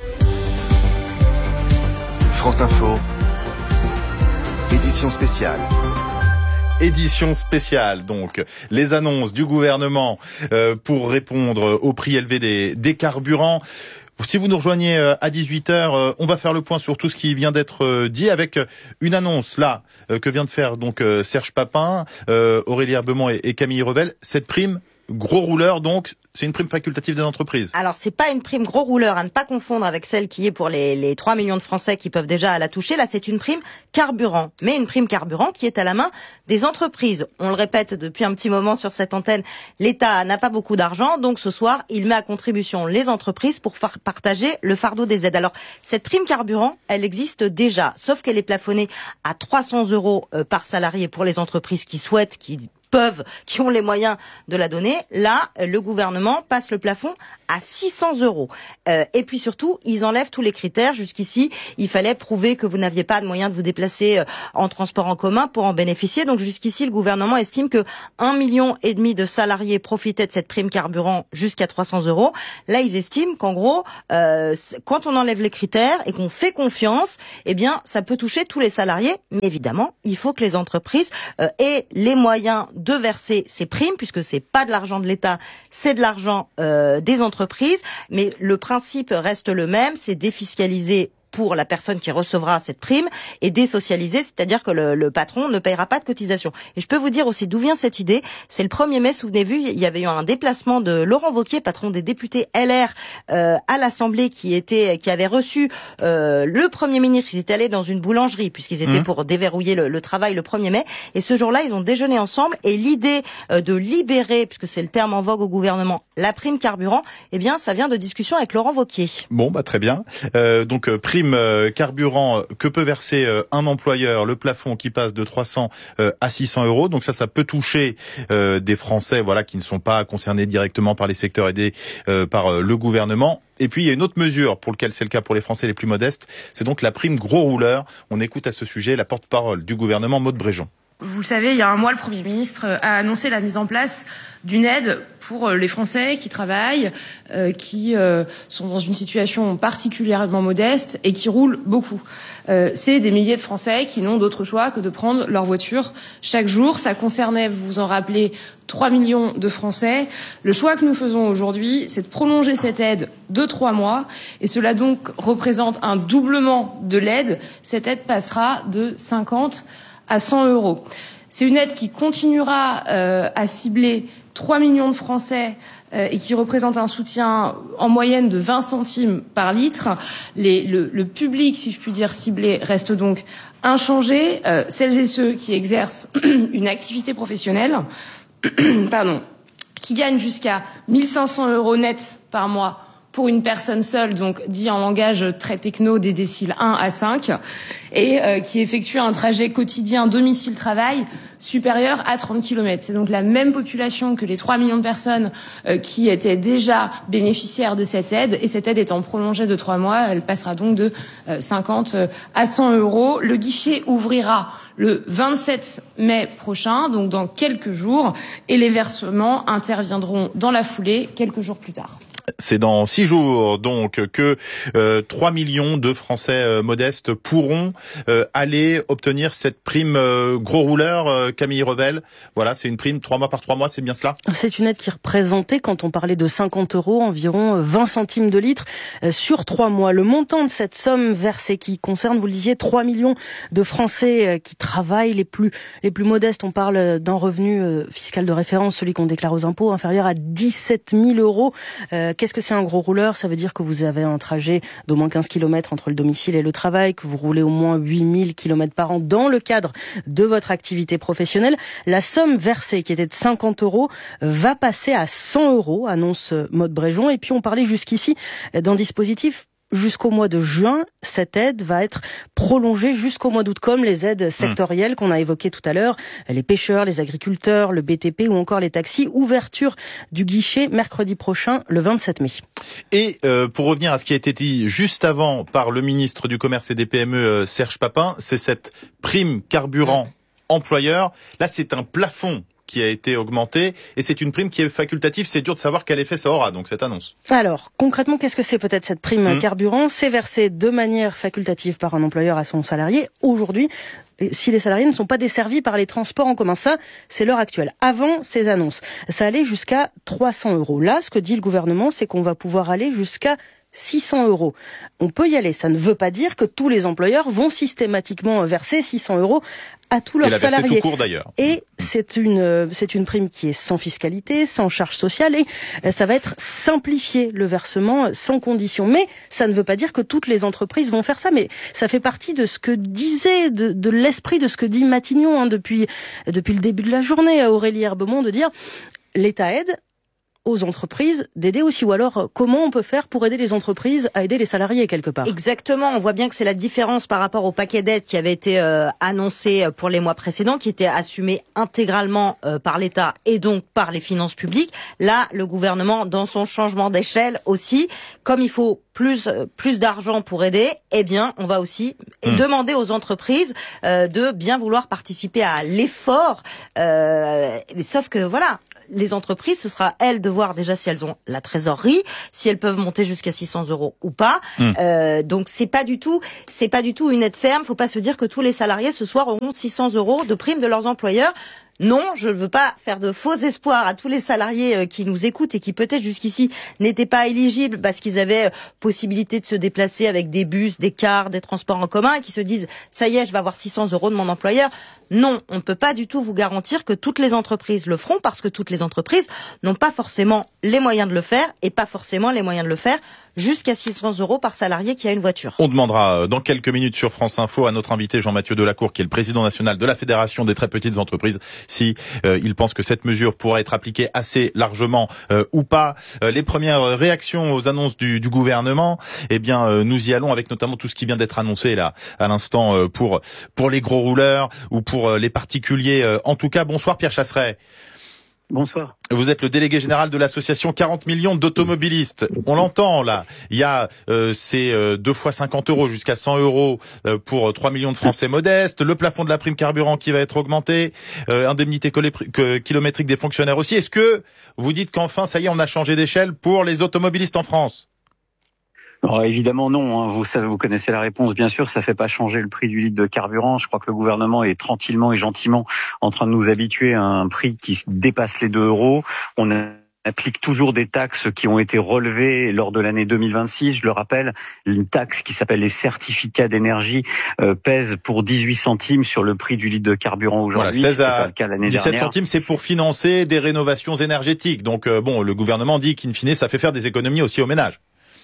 France Info, édition spéciale. Édition spéciale, donc, les annonces du gouvernement pour répondre au prix élevé des carburants. Si vous nous rejoignez à 18h, on va faire le point sur tout ce qui vient d'être dit avec une annonce là que vient de faire donc Serge Papin, Aurélie Herbemont et Camille Revel. Cette prime gros rouleur, donc, c'est une prime facultative des entreprises. Alors, c'est pas une prime gros rouleur à ne pas confondre avec celle qui est pour les 3 millions de Français qui peuvent déjà la toucher. Là, c'est une prime carburant. Mais une prime carburant qui est à la main des entreprises. On le répète depuis un petit moment sur cette antenne, l'État n'a pas beaucoup d'argent. Donc, ce soir, il met à contribution les entreprises pour partager le fardeau des aides. Alors, cette prime carburant, elle existe déjà. Sauf qu'elle est plafonnée à 300 € par salarié pour les entreprises qui souhaitent, qui ont les moyens de la donner. Là, le gouvernement passe le plafond à 600 €. Et puis surtout, ils enlèvent tous les critères. Jusqu'ici, il fallait prouver que vous n'aviez pas de moyens de vous déplacer en transport en commun pour en bénéficier. Donc jusqu'ici, le gouvernement estime que 1,5 million de salariés profitaient de cette prime carburant jusqu'à 300 €. Là, ils estiment qu'en gros, quand on enlève les critères et qu'on fait confiance, eh bien, ça peut toucher tous les salariés. Mais évidemment, il faut que les entreprises aient les moyens de verser ces primes, puisque c'est pas de l'argent de l'État, c'est de l'argent des entreprises. Mais le principe reste le même, c'est défiscaliser pour la personne qui recevra cette prime et désocialiser, c'est-à-dire que le patron ne payera pas de cotisation. Et je peux vous dire aussi d'où vient cette idée. C'est le 1er mai, souvenez-vous, il y avait eu un déplacement de Laurent Wauquiez, patron des députés LR à l'Assemblée, qui avait reçu le Premier ministre. Ils étaient allés dans une boulangerie puisqu'ils étaient pour déverrouiller le travail le 1er mai. Et ce jour-là, ils ont déjeuné ensemble. Et l'idée de libérer, puisque c'est le terme en vogue au gouvernement, la prime carburant, eh bien, ça vient de discussions avec Laurent Wauquiez. Bon, très bien. Donc prime carburant que peut verser un employeur, le plafond qui passe de 300 à 600 €. Donc ça peut toucher des Français, voilà, qui ne sont pas concernés directement par les secteurs aidés par le gouvernement. Et puis il y a une autre mesure pour laquelle c'est le cas pour les Français les plus modestes, c'est donc la prime gros rouleur. On écoute à ce sujet la porte-parole du gouvernement, Maude Bréjon. Vous le savez, il y a un mois, le Premier ministre a annoncé la mise en place d'une aide pour les Français qui travaillent, qui sont dans une situation particulièrement modeste et qui roulent beaucoup. C'est des milliers de Français qui n'ont d'autre choix que de prendre leur voiture chaque jour. Ça concernait, vous vous en rappelez, 3 millions de Français. Le choix que nous faisons aujourd'hui, c'est de prolonger cette aide de 3 mois. Et cela donc représente un doublement de l'aide. Cette aide passera de 50 à 100 €. C'est une aide qui continuera à cibler 3 millions de Français et qui représente un soutien en moyenne de 20 centimes par litre. Le public, si je puis dire, ciblé reste donc inchangé. Celles et ceux qui exercent une activité professionnelle, qui gagnent jusqu'à 1 500 € net par mois pour une personne seule, donc dit en langage très techno des déciles 1 à 5, et qui effectue un trajet quotidien domicile-travail supérieur à 30 km. C'est donc la même population que les 3 millions de personnes qui étaient déjà bénéficiaires de cette aide, et cette aide étant prolongée de 3 mois, elle passera donc de 50 à 100 €. Le guichet ouvrira le 27 mai prochain, donc dans quelques jours, et les versements interviendront dans la foulée quelques jours plus tard. C'est dans 6 jours donc que 3 millions de Français modestes pourront aller obtenir cette prime gros rouleur. Camille Revel, voilà, c'est une prime 3 mois par 3 mois, c'est bien cela? C'est une aide qui représentait, quand on parlait de 50 €, environ 20 centimes de litre sur 3 mois. Le montant de cette somme versée qui concerne, vous le disiez, 3 millions de Français qui travaillent, les plus modestes. On parle d'un revenu fiscal de référence, celui qu'on déclare aux impôts, inférieur à 17 000 €. Qu'est-ce que c'est un gros rouleur? Ça veut dire que vous avez un trajet d'au moins 15 km entre le domicile et le travail, que vous roulez au moins 8000 km par an dans le cadre de votre activité professionnelle. La somme versée, qui était de 50 €, va passer à 100 €, annonce Maude Bréjon. Et puis on parlait jusqu'ici d'un dispositif jusqu'au mois de juin. Cette aide va être prolongée jusqu'au mois d'août, comme les aides sectorielles qu'on a évoquées tout à l'heure, les pêcheurs, les agriculteurs, le BTP ou encore les taxis. Ouverture du guichet mercredi prochain, le 27 mai. Et pour revenir à ce qui a été dit juste avant par le ministre du Commerce et des PME, Serge Papin, c'est cette prime carburant employeur. Là, c'est un plafond qui a été augmenté, et c'est une prime qui est facultative. C'est dur de savoir quel effet ça aura, donc, cette annonce. Alors, concrètement, qu'est-ce que c'est peut-être cette prime carburant? C'est versé de manière facultative par un employeur à son salarié. Aujourd'hui, si les salariés ne sont pas desservis par les transports en commun. Ça, c'est l'heure actuelle. Avant ces annonces, ça allait jusqu'à 300 €. Là, ce que dit le gouvernement, c'est qu'on va pouvoir aller jusqu'à 600 €. On peut y aller. Ça ne veut pas dire que tous les employeurs vont systématiquement verser 600 € à tous leurs salariés. Tout court d'ailleurs. Et c'est une prime qui est sans fiscalité, sans charge sociale, et ça va être simplifié, le versement sans condition. Mais ça ne veut pas dire que toutes les entreprises vont faire ça. Mais ça fait partie de ce que disait, de l'esprit de ce que dit Matignon depuis le début de la journée à Aurélie Herbemont, de dire l'État aide aux entreprises d'aider aussi, ou alors comment on peut faire pour aider les entreprises à aider les salariés quelque part. Exactement, on voit bien que c'est la différence par rapport au paquet d'aide qui avait été annoncé pour les mois précédents, qui était assumé intégralement par l'État et donc par les finances publiques. Là, le gouvernement, dans son changement d'échelle aussi, comme il faut plus d'argent pour aider, eh bien, on va aussi demander aux entreprises de bien vouloir participer à l'effort. Sauf que voilà, les entreprises, ce sera elles de voir déjà si elles ont la trésorerie, si elles peuvent monter jusqu'à 600 € ou pas. Donc c'est pas du tout une aide ferme. Faut pas se dire que tous les salariés ce soir auront 600 € de prime de leurs employeurs. Non, je ne veux pas faire de faux espoirs à tous les salariés qui nous écoutent et qui peut-être jusqu'ici n'étaient pas éligibles parce qu'ils avaient possibilité de se déplacer avec des bus, des cars, des transports en commun et qui se disent « ça y est, je vais avoir 600 € de mon employeur ». Non, on ne peut pas du tout vous garantir que toutes les entreprises le feront parce que toutes les entreprises n'ont pas forcément les moyens de le faire et pas forcément les moyens de le faire jusqu'à 600 € par salarié qui a une voiture. On demandera dans quelques minutes sur France Info à notre invité Jean-Mathieu Delacour, qui est le président national de la Fédération des très petites entreprises, si il pense que cette mesure pourra être appliquée assez largement ou pas. Les premières réactions aux annonces du gouvernement, eh bien nous y allons avec notamment tout ce qui vient d'être annoncé là à l'instant pour les gros rouleurs ou pour les particuliers. En tout cas, bonsoir Pierre Chasseret. Bonsoir. Vous êtes le délégué général de l'association 40 millions d'automobilistes. On l'entend là. Il y a ces 2 fois 50 € jusqu'à 100 € pour 3 millions de Français modestes. Le plafond de la prime carburant qui va être augmenté. Indemnité kilométrique des fonctionnaires aussi. Est-ce que vous dites qu'enfin, ça y est, on a changé d'échelle pour les automobilistes en France ? Alors, évidemment non, hein. Vous savez, vous connaissez la réponse, bien sûr, ça fait pas changer le prix du litre de carburant. Je crois que le gouvernement est tranquillement et gentiment en train de nous habituer à un prix qui dépasse les 2 €. On applique toujours des taxes qui ont été relevées lors de l'année 2026. Je le rappelle, une taxe qui s'appelle les certificats d'énergie pèse pour 18 centimes sur le prix du litre de carburant aujourd'hui. Voilà, 16 à pas le cas l'année 17 dernière. centimes, c'est pour financer des rénovations énergétiques. Donc bon, le gouvernement dit qu'in fine, ça fait faire des économies aussi aux ménages.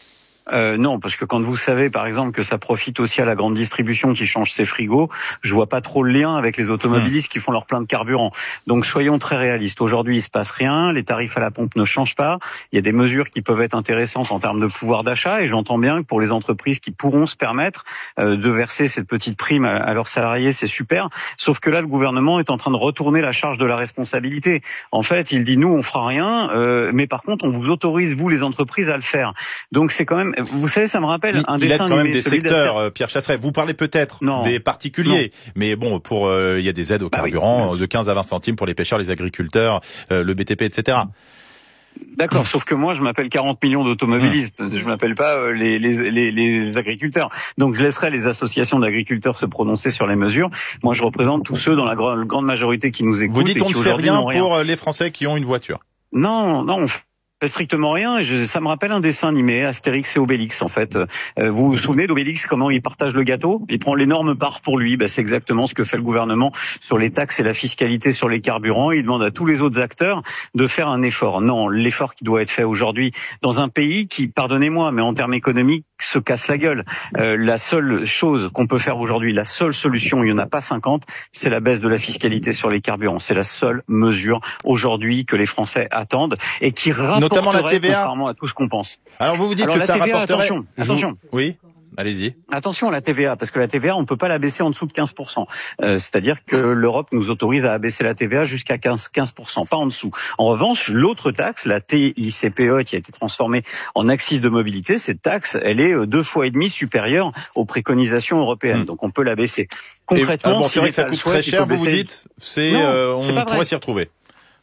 Non, parce que quand vous savez, par exemple, que ça profite aussi à la grande distribution qui change ses frigos, je vois pas trop le lien avec les automobilistes qui font leur plein de carburant. Donc, soyons très réalistes. Aujourd'hui, il se passe rien. Les tarifs à la pompe ne changent pas. Il y a des mesures qui peuvent être intéressantes en termes de pouvoir d'achat, et j'entends bien que pour les entreprises qui pourront se permettre de verser cette petite prime à leurs salariés, c'est super. Sauf que là, le gouvernement est en train de retourner la charge de la responsabilité. En fait, il dit nous, on fera rien, mais par contre, on vous autorise, vous, les entreprises, à le faire. Donc, c'est quand même. Vous savez, ça me rappelle un dessin animé. Il aide quand même des secteurs, Pierre Chasseret. Vous parlez peut-être des particuliers, mais bon, il y a des aides au carburant de 15 à 20 centimes pour les pêcheurs, les agriculteurs, le BTP, etc. D'accord, sauf que moi je m'appelle 40 millions d'automobilistes, je m'appelle pas les agriculteurs. Donc je laisserai les associations d'agriculteurs se prononcer sur les mesures. Moi je représente tous ceux dans la grande majorité qui nous écoutent. Vous dites on ne fait rien pour les Français qui ont une voiture. Non, on fait strictement rien. Et ça me rappelle un dessin animé, Astérix et Obélix en fait. Vous vous souvenez d'Obélix, comment il partage le gâteau ? Il prend l'énorme part pour lui. C'est exactement ce que fait le gouvernement sur les taxes et la fiscalité sur les carburants. Il demande à tous les autres acteurs de faire un effort. Non, l'effort qui doit être fait aujourd'hui dans un pays qui, pardonnez-moi, mais en termes économiques, se casse la gueule. La seule chose qu'on peut faire aujourd'hui, la seule solution, il n'y en a pas 50, c'est la baisse de la fiscalité sur les carburants. C'est la seule mesure aujourd'hui que les Français attendent et qui notamment la TVA, contrairement à tout ce qu'on pense. Alors vous dites que ça TVA, rapporterait... Attention. Oui, allez-y. Attention à la TVA, parce que la TVA, on peut pas la baisser en dessous de 15%. C'est-à-dire que l'Europe nous autorise à abaisser la TVA jusqu'à 15%, pas en dessous. En revanche, l'autre taxe, la TICPE, qui a été transformée en accise de mobilité, cette taxe, elle est 2,5 fois supérieure aux préconisations européennes. Donc on peut la baisser. Concrètement, c'est vrai que ça coûte très cher, vous dites, on pourrait s'y retrouver.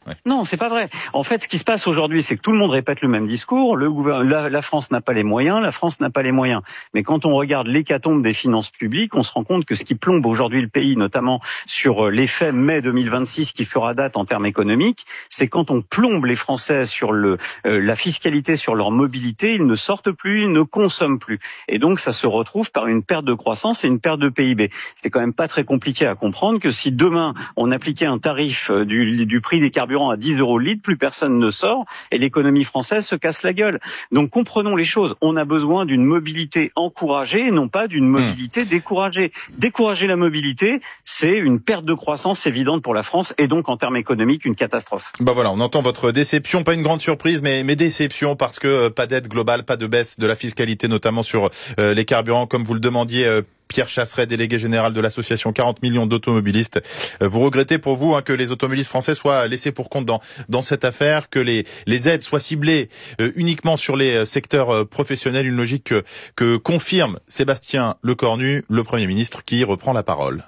Ouais. Non, c'est pas vrai. En fait, ce qui se passe aujourd'hui, c'est que tout le monde répète le même discours. La France n'a pas les moyens, la France n'a pas les moyens. Mais quand on regarde l'hécatombe des finances publiques, on se rend compte que ce qui plombe aujourd'hui le pays, notamment sur l'effet mai 2026 qui fera date en termes économiques, c'est quand on plombe les Français sur la fiscalité sur leur mobilité, ils ne sortent plus, ils ne consomment plus. Et donc, ça se retrouve par une perte de croissance et une perte de PIB. C'est quand même pas très compliqué à comprendre que si demain, on appliquait un tarif du prix des carburants à 10 € le litre, plus personne ne sort et l'économie française se casse la gueule. Donc comprenons les choses. On a besoin d'une mobilité encouragée et non pas d'une mobilité découragée. Décourager la mobilité, c'est une perte de croissance évidente pour la France et donc en termes économiques, une catastrophe. Bah voilà, on entend votre déception, pas une grande surprise, mais déception parce que pas d'aide globale, pas de baisse de la fiscalité, notamment sur les carburants, comme vous le demandiez. Pierre Chasseret, délégué général de l'association 40 millions d'automobilistes. Vous regrettez pour vous que les automobilistes français soient laissés pour compte dans cette affaire, que les aides soient ciblées uniquement sur les secteurs professionnels, une logique que confirme Sébastien Lecornu, le Premier ministre, qui reprend la parole.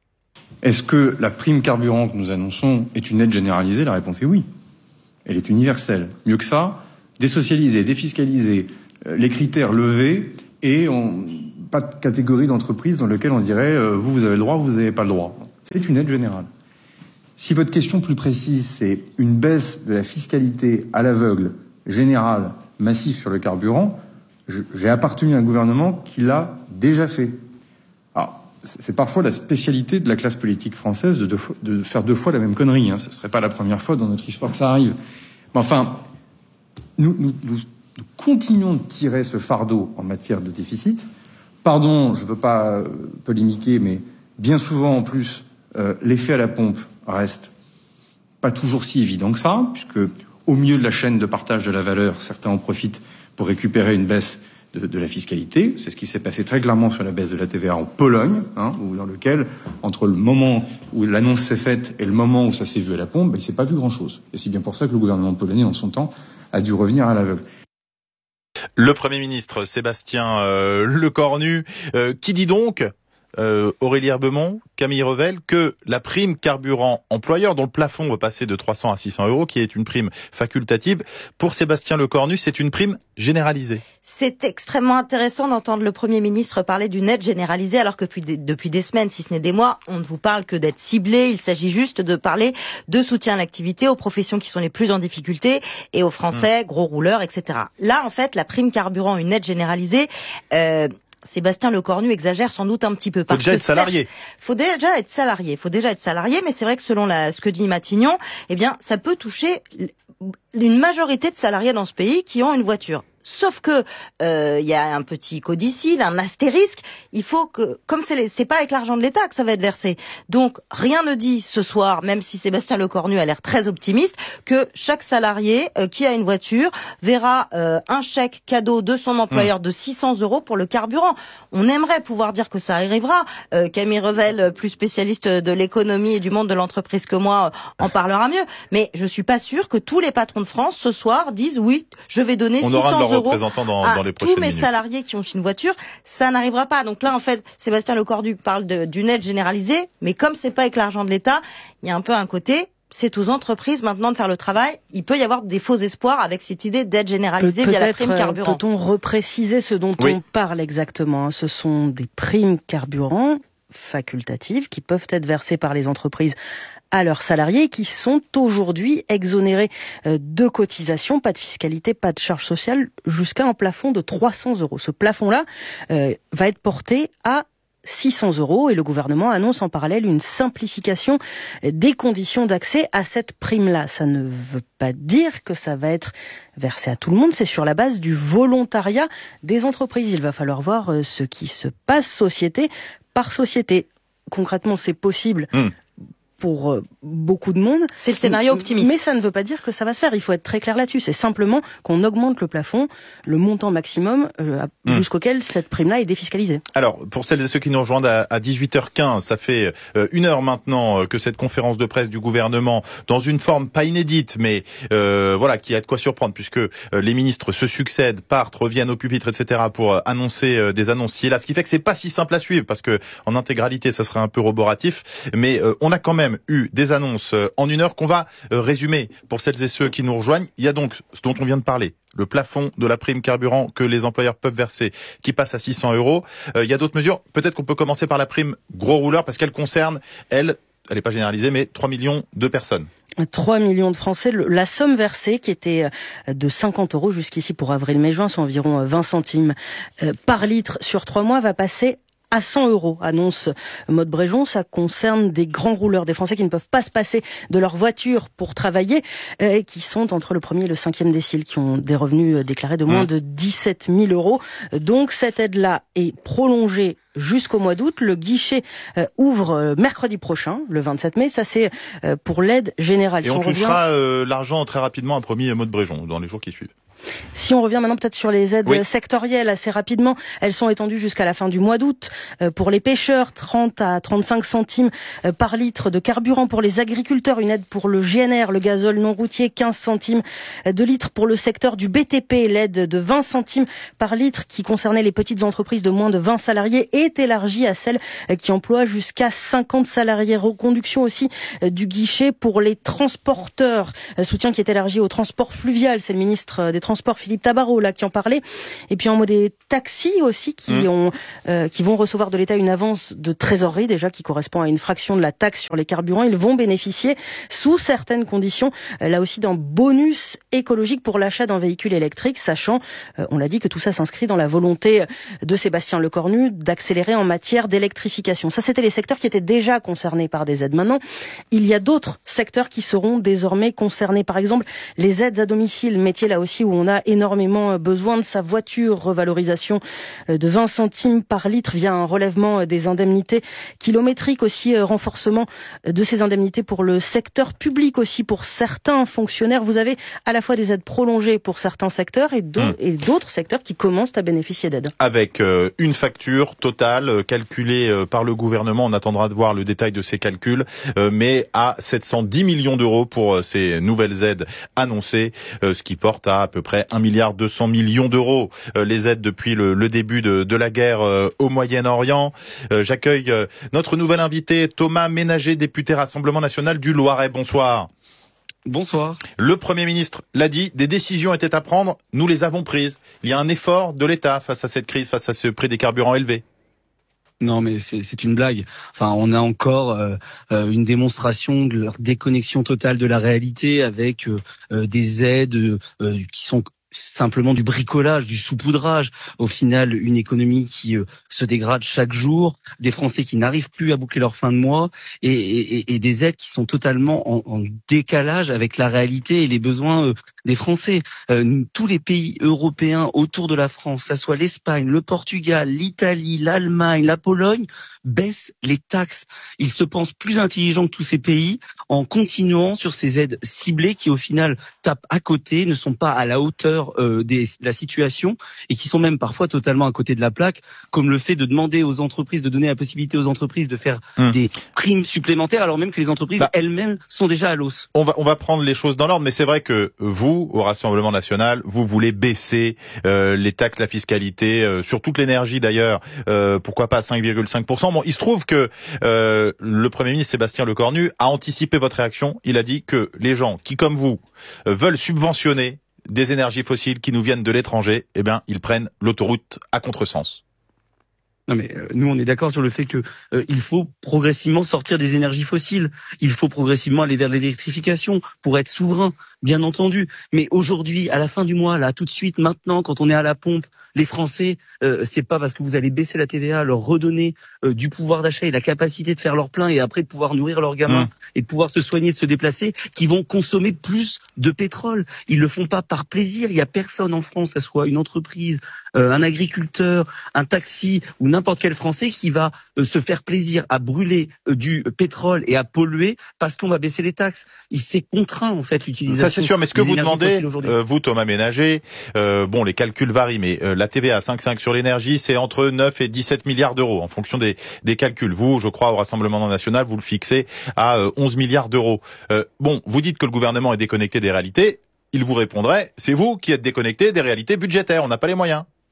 Est-ce que la prime carburant que nous annonçons est une aide généralisée ? La réponse est oui. Elle est universelle. Mieux que ça, désocialiser, défiscaliser, les critères levés et pas de catégorie d'entreprise dans laquelle on dirait vous avez le droit, vous n'avez pas le droit. C'est une aide générale. Si votre question plus précise, c'est une baisse de la fiscalité à l'aveugle, générale, massive sur le carburant, j'ai appartenu à un gouvernement qui l'a déjà fait. Alors, c'est parfois la spécialité de la classe politique française de faire deux fois la même connerie. Ce ne serait pas la première fois dans notre histoire que ça arrive. Mais enfin, nous continuons de tirer ce fardeau en matière de déficit. Pardon, je ne veux pas polémiquer, mais bien souvent en plus, l'effet à la pompe reste pas toujours si évident que ça, puisque au milieu de la chaîne de partage de la valeur, certains en profitent pour récupérer une baisse de la fiscalité. C'est ce qui s'est passé très clairement sur la baisse de la TVA en Pologne, dans lequel, entre le moment où l'annonce s'est faite et le moment où ça s'est vu à la pompe, il s'est pas vu grand-chose. Et c'est bien pour ça que le gouvernement polonais, en son temps, a dû revenir à l'aveugle. Le Premier ministre Sébastien Lecornu, qui dit donc, Aurélie Herbemont, Camille Revel, que la prime carburant employeur, dont le plafond va passer de 300 à 600 €, qui est une prime facultative, pour Sébastien Lecornu, c'est une prime généralisée. C'est extrêmement intéressant d'entendre le Premier ministre parler d'une aide généralisée, alors que depuis des semaines, si ce n'est des mois, on ne vous parle que d'aide ciblée. Il s'agit juste de parler de soutien à l'activité, aux professions qui sont les plus en difficulté et aux Français, gros rouleurs, etc. Là, en fait, la prime carburant, une aide généralisée, Sébastien Lecornu exagère sans doute un petit peu. Faut déjà être salarié. Faut déjà être salarié, mais c'est vrai que selon ce que dit Matignon, eh bien, ça peut toucher une majorité de salariés dans ce pays qui ont une voiture. Sauf que y a un petit codicile, un astérisque. Il faut que, comme c'est pas avec l'argent de l'État que ça va être versé. Donc rien ne dit ce soir, même si Sébastien Lecornu a l'air très optimiste, que chaque salarié qui a une voiture verra un chèque cadeau de son employeur de 600 € pour le carburant. On aimerait pouvoir dire que ça arrivera. Camille Revel, plus spécialiste de l'économie et du monde de l'entreprise que moi, en parlera mieux. Mais je suis pas sûre que tous les patrons de France ce soir disent oui, je vais donner 600 € représentant dans les prochaines tous mes minutes. salariés qui ont une voiture, ça n'arrivera pas. Donc là, en fait, Sébastien Lecornu parle d'une aide généralisée, mais comme c'est pas avec l'argent de l'État, il y a un peu un côté, c'est aux entreprises maintenant de faire le travail. Il peut y avoir des faux espoirs avec cette idée d'aide généralisée via la prime carburant. Peut-on repréciser ce dont on parle exactement ? Ce sont des primes carburant facultatives qui peuvent être versées par les entreprises à leurs salariés qui sont aujourd'hui exonérés de cotisations, pas de fiscalité, pas de charges sociales, jusqu'à un plafond de 300 €. Ce plafond-là va être porté à 600 € et le gouvernement annonce en parallèle une simplification des conditions d'accès à cette prime-là. Ça ne veut pas dire que ça va être versé à tout le monde, c'est sur la base du volontariat des entreprises. Il va falloir voir ce qui se passe société par société. Concrètement, c'est possible pour beaucoup de monde. C'est le scénario optimiste. Mais ça ne veut pas dire que ça va se faire. Il faut être très clair là-dessus. C'est simplement qu'on augmente le plafond, le montant maximum jusqu'auquel cette prime-là est défiscalisée. Alors, pour celles et ceux qui nous rejoignent à 18h15, ça fait 1 heure maintenant que cette conférence de presse du gouvernement, dans une forme pas inédite, mais voilà, qui a de quoi surprendre, puisque les ministres se succèdent, partent, reviennent au pupitre, etc., pour annoncer des annonciers là. Ce qui fait que c'est pas si simple à suivre, parce que en intégralité, ça serait un peu roboratif. Mais on a quand même même eu des annonces en une heure qu'on va résumer pour celles et ceux qui nous rejoignent. Il y a donc ce dont on vient de parler, le plafond de la prime carburant que les employeurs peuvent verser, qui passe à 600 €. Il y a d'autres mesures. Peut-être qu'on peut commencer par la prime gros rouleur, parce qu'elle concerne, elle n'est pas généralisée, mais 3 millions de personnes. 3 millions de Français. La somme versée, qui était de 50 € jusqu'ici pour avril, mai, juin, c'est environ 20 centimes par litre sur 3 mois, va passer à 100 €, annonce Maud Bréjon. Ça concerne des grands rouleurs, des Français qui ne peuvent pas se passer de leur voiture pour travailler, et qui sont entre le 1er et le 5e décile, qui ont des revenus déclarés de moins de 17 000 €. Donc cette aide-là est prolongée jusqu'au mois d'août. Le guichet ouvre mercredi prochain, le 27 mai. Ça, c'est pour l'aide générale. Et on touchera l'argent très rapidement, a promis Maud Bréjon, dans les jours qui suivent. Si on revient maintenant peut-être sur les aides sectorielles assez rapidement, elles sont étendues jusqu'à la fin du mois d'août. Pour les pêcheurs, 30 à 35 centimes par litre de carburant. Pour les agriculteurs, une aide pour le GNR, le gazole non routier, 15 centimes de litre. Pour le secteur du BTP, l'aide de 20 centimes par litre qui concernait les petites entreprises de moins de 20 salariés est élargie à celles qui emploient jusqu'à 50 salariés. Reconduction aussi du guichet pour les transporteurs. Soutien qui est élargi au transport fluvial. C'est le ministre des Transports, Philippe Tabarot, là, qui en parlait. Et puis en mode des taxis aussi, qui vont recevoir de l'État une avance de trésorerie, déjà, qui correspond à une fraction de la taxe sur les carburants. Ils vont bénéficier, sous certaines conditions, là aussi, d'un bonus écologique pour l'achat d'un véhicule électrique, sachant, on l'a dit, que tout ça s'inscrit dans la volonté de Sébastien Lecornu d'accélérer en matière d'électrification. Ça, c'était les secteurs qui étaient déjà concernés par des aides. Maintenant, il y a d'autres secteurs qui seront désormais concernés. Par exemple, les aides à domicile, métier là aussi où on a énormément besoin de sa voiture, revalorisation de 20 centimes par litre via un relèvement des indemnités kilométriques, aussi renforcement de ces indemnités pour le secteur public, aussi pour certains fonctionnaires. Vous avez à la fois des aides prolongées pour certains secteurs et d'autres secteurs qui commencent à bénéficier d'aides. Avec une facture totale calculée par le gouvernement, on attendra de voir le détail de ces calculs, mais à 710 millions d'euros pour ces nouvelles aides annoncées, ce qui porte à peu près 1,2 milliard d'euros les aides depuis le début de la guerre au Moyen-Orient. J'accueille notre nouvel invité, Thomas Ménager, député Rassemblement National du Loiret. Bonsoir. Bonsoir. Le Premier ministre l'a dit, des décisions étaient à prendre, nous les avons prises. Il y a un effort de l'État face à cette crise, face à ce prix des carburants élevé. Non, mais c'est une blague. Enfin, on a encore une démonstration de leur déconnexion totale de la réalité avec des aides qui sont simplement du bricolage, du saupoudrage. Au final, une économie qui se dégrade chaque jour, des Français qui n'arrivent plus à boucler leur fin de mois et des aides qui sont totalement en décalage avec la réalité et les besoins des Français. Tous les pays européens autour de la France, ça soit l'Espagne, le Portugal, l'Italie, l'Allemagne, la Pologne, baissent les taxes. Ils se pensent plus intelligents que tous ces pays en continuant sur ces aides ciblées qui au final tapent à côté, ne sont pas à la hauteur de la situation et qui sont même parfois totalement à côté de la plaque, comme le fait de demander aux entreprises, de donner la possibilité aux entreprises de faire des primes supplémentaires alors même que les entreprises elles-mêmes sont déjà à l'os. On va prendre les choses dans l'ordre, mais c'est vrai que vous, au Rassemblement National, vous voulez baisser les taxes, la fiscalité, sur toute l'énergie d'ailleurs, pourquoi pas à 5,5%. Bon, il se trouve que le Premier ministre Sébastien Lecornu a anticipé votre réaction. Il a dit que les gens qui, comme vous, veulent subventionner des énergies fossiles qui nous viennent de l'étranger, eh bien, ils prennent l'autoroute à contresens. Non mais nous on est d'accord sur le fait que il faut progressivement sortir des énergies fossiles. Il faut progressivement aller vers l'électrification pour être souverain, bien entendu. Mais aujourd'hui, à la fin du mois, là, tout de suite, maintenant, quand on est à la pompe, les Français, c'est pas parce que vous allez baisser la TVA, leur redonner du pouvoir d'achat et la capacité de faire leur plein et après de pouvoir nourrir leurs gamins et de pouvoir se soigner, de se déplacer, qui vont consommer plus de pétrole. Ils le font pas par plaisir. Il y a personne en France, que ce soit une entreprise, un agriculteur, un taxi ou n'importe quel Français qui va se faire plaisir à brûler du pétrole et à polluer parce qu'on va baisser les taxes. Il s'est contraint en fait l'utilisation. Ça c'est sûr, mais ce que vous demandez, vous Thomas Ménager, bon les calculs varient, mais la TVA à 5,5 sur l'énergie, c'est entre 9 et 17 milliards d'euros en fonction des calculs. Vous, je crois, au Rassemblement National, vous le fixez à 11 milliards d'euros. Bon, vous dites que le gouvernement est déconnecté des réalités. Il vous répondrait, c'est vous qui êtes déconnecté des réalités budgétaires. On n'a pas les moyens.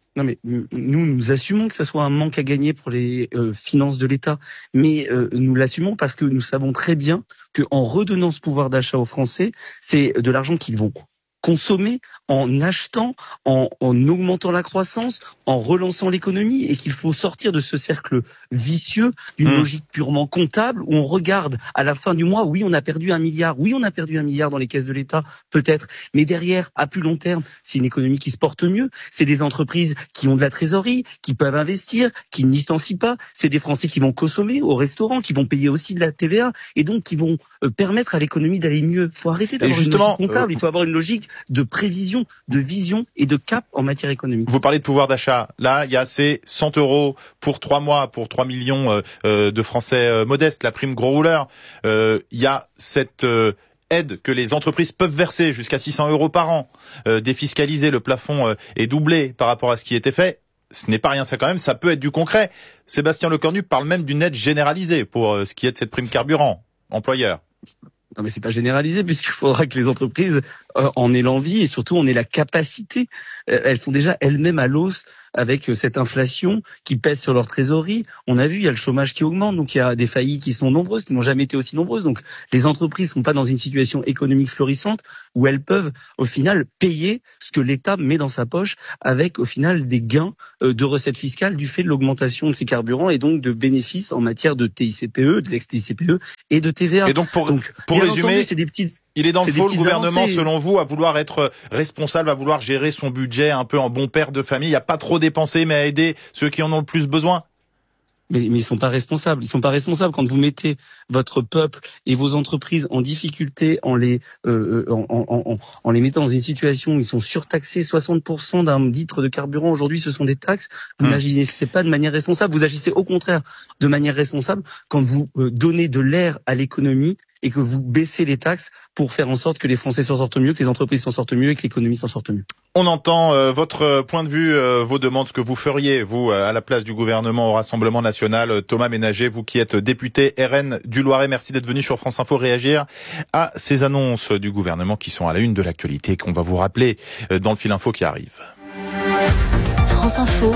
Non mais nous assumons que ça soit un manque à gagner pour les finances de l'État, mais nous l'assumons parce que nous savons très bien que en redonnant ce pouvoir d'achat aux Français, c'est de l'argent qu'ils vont consommer en achetant, en augmentant la croissance, en relançant l'économie, et qu'il faut sortir de ce cercle vicieux d'une logique purement comptable où on regarde à la fin du mois, oui on a perdu 1 milliard, oui on a perdu 1 milliard dans les caisses de l'État, peut-être, mais derrière, à plus long terme, c'est une économie qui se porte mieux, c'est des entreprises qui ont de la trésorerie, qui peuvent investir, qui ne licencient pas, c'est des Français qui vont consommer au restaurant, qui vont payer aussi de la TVA, et donc qui vont permettre à l'économie d'aller mieux. Il faut arrêter d'avoir une logique comptable, il faut avoir une logique de prévision, de vision et de cap en matière économique. Vous parlez de pouvoir d'achat. Là, il y a ces 100 € pour 3 mois, pour 3 millions de Français modestes, la prime gros rouleur. Il y a cette aide que les entreprises peuvent verser jusqu'à 600 € par an. Défiscaliser, le plafond est doublé par rapport à ce qui était fait. Ce n'est pas rien ça quand même, ça peut être du concret. Sébastien Lecornu parle même d'une aide généralisée pour ce qui est de cette prime carburant, employeur. Non mais c'est pas généralisé puisqu'il faudra que les entreprises en aient l'envie et surtout en aient la capacité. Elles sont déjà elles-mêmes à l'os avec cette inflation qui pèse sur leur trésorerie. On a vu, il y a le chômage qui augmente, donc il y a des faillites qui sont nombreuses, qui n'ont jamais été aussi nombreuses. Donc les entreprises sont pas dans une situation économique florissante où elles peuvent au final payer ce que l'État met dans sa poche avec au final des gains de recettes fiscales du fait de l'augmentation de ces carburants et donc de bénéfices en matière de TICPE, de l'ex-TICPE et de TVA. Et donc pour résumer, c'est des petites... Il est dans le faux, le gouvernement, avancées. selon vous, à vouloir être responsable, à vouloir gérer son budget un peu en bon père de famille, à pas trop dépenser, mais à aider ceux qui en ont le plus besoin. Mais ils sont pas responsables. Ils sont pas responsables quand vous mettez votre peuple et vos entreprises en difficulté en les mettant dans une situation où ils sont surtaxés. 60% d'un litre de carburant aujourd'hui, ce sont des taxes. Vous n'agissez pas de manière responsable. Vous agissez au contraire de manière responsable quand vous donnez de l'air à l'économie et que vous baissez les taxes pour faire en sorte que les Français s'en sortent mieux, que les entreprises s'en sortent mieux et que l'économie s'en sorte mieux. On entend votre point de vue, vos demandes, ce que vous feriez, vous, à la place du gouvernement au Rassemblement national. Thomas Ménager, vous qui êtes député RN du Loiret, merci d'être venu sur France Info réagir à ces annonces du gouvernement qui sont à la une de l'actualité, qu'on va vous rappeler dans le fil info qui arrive. France Info,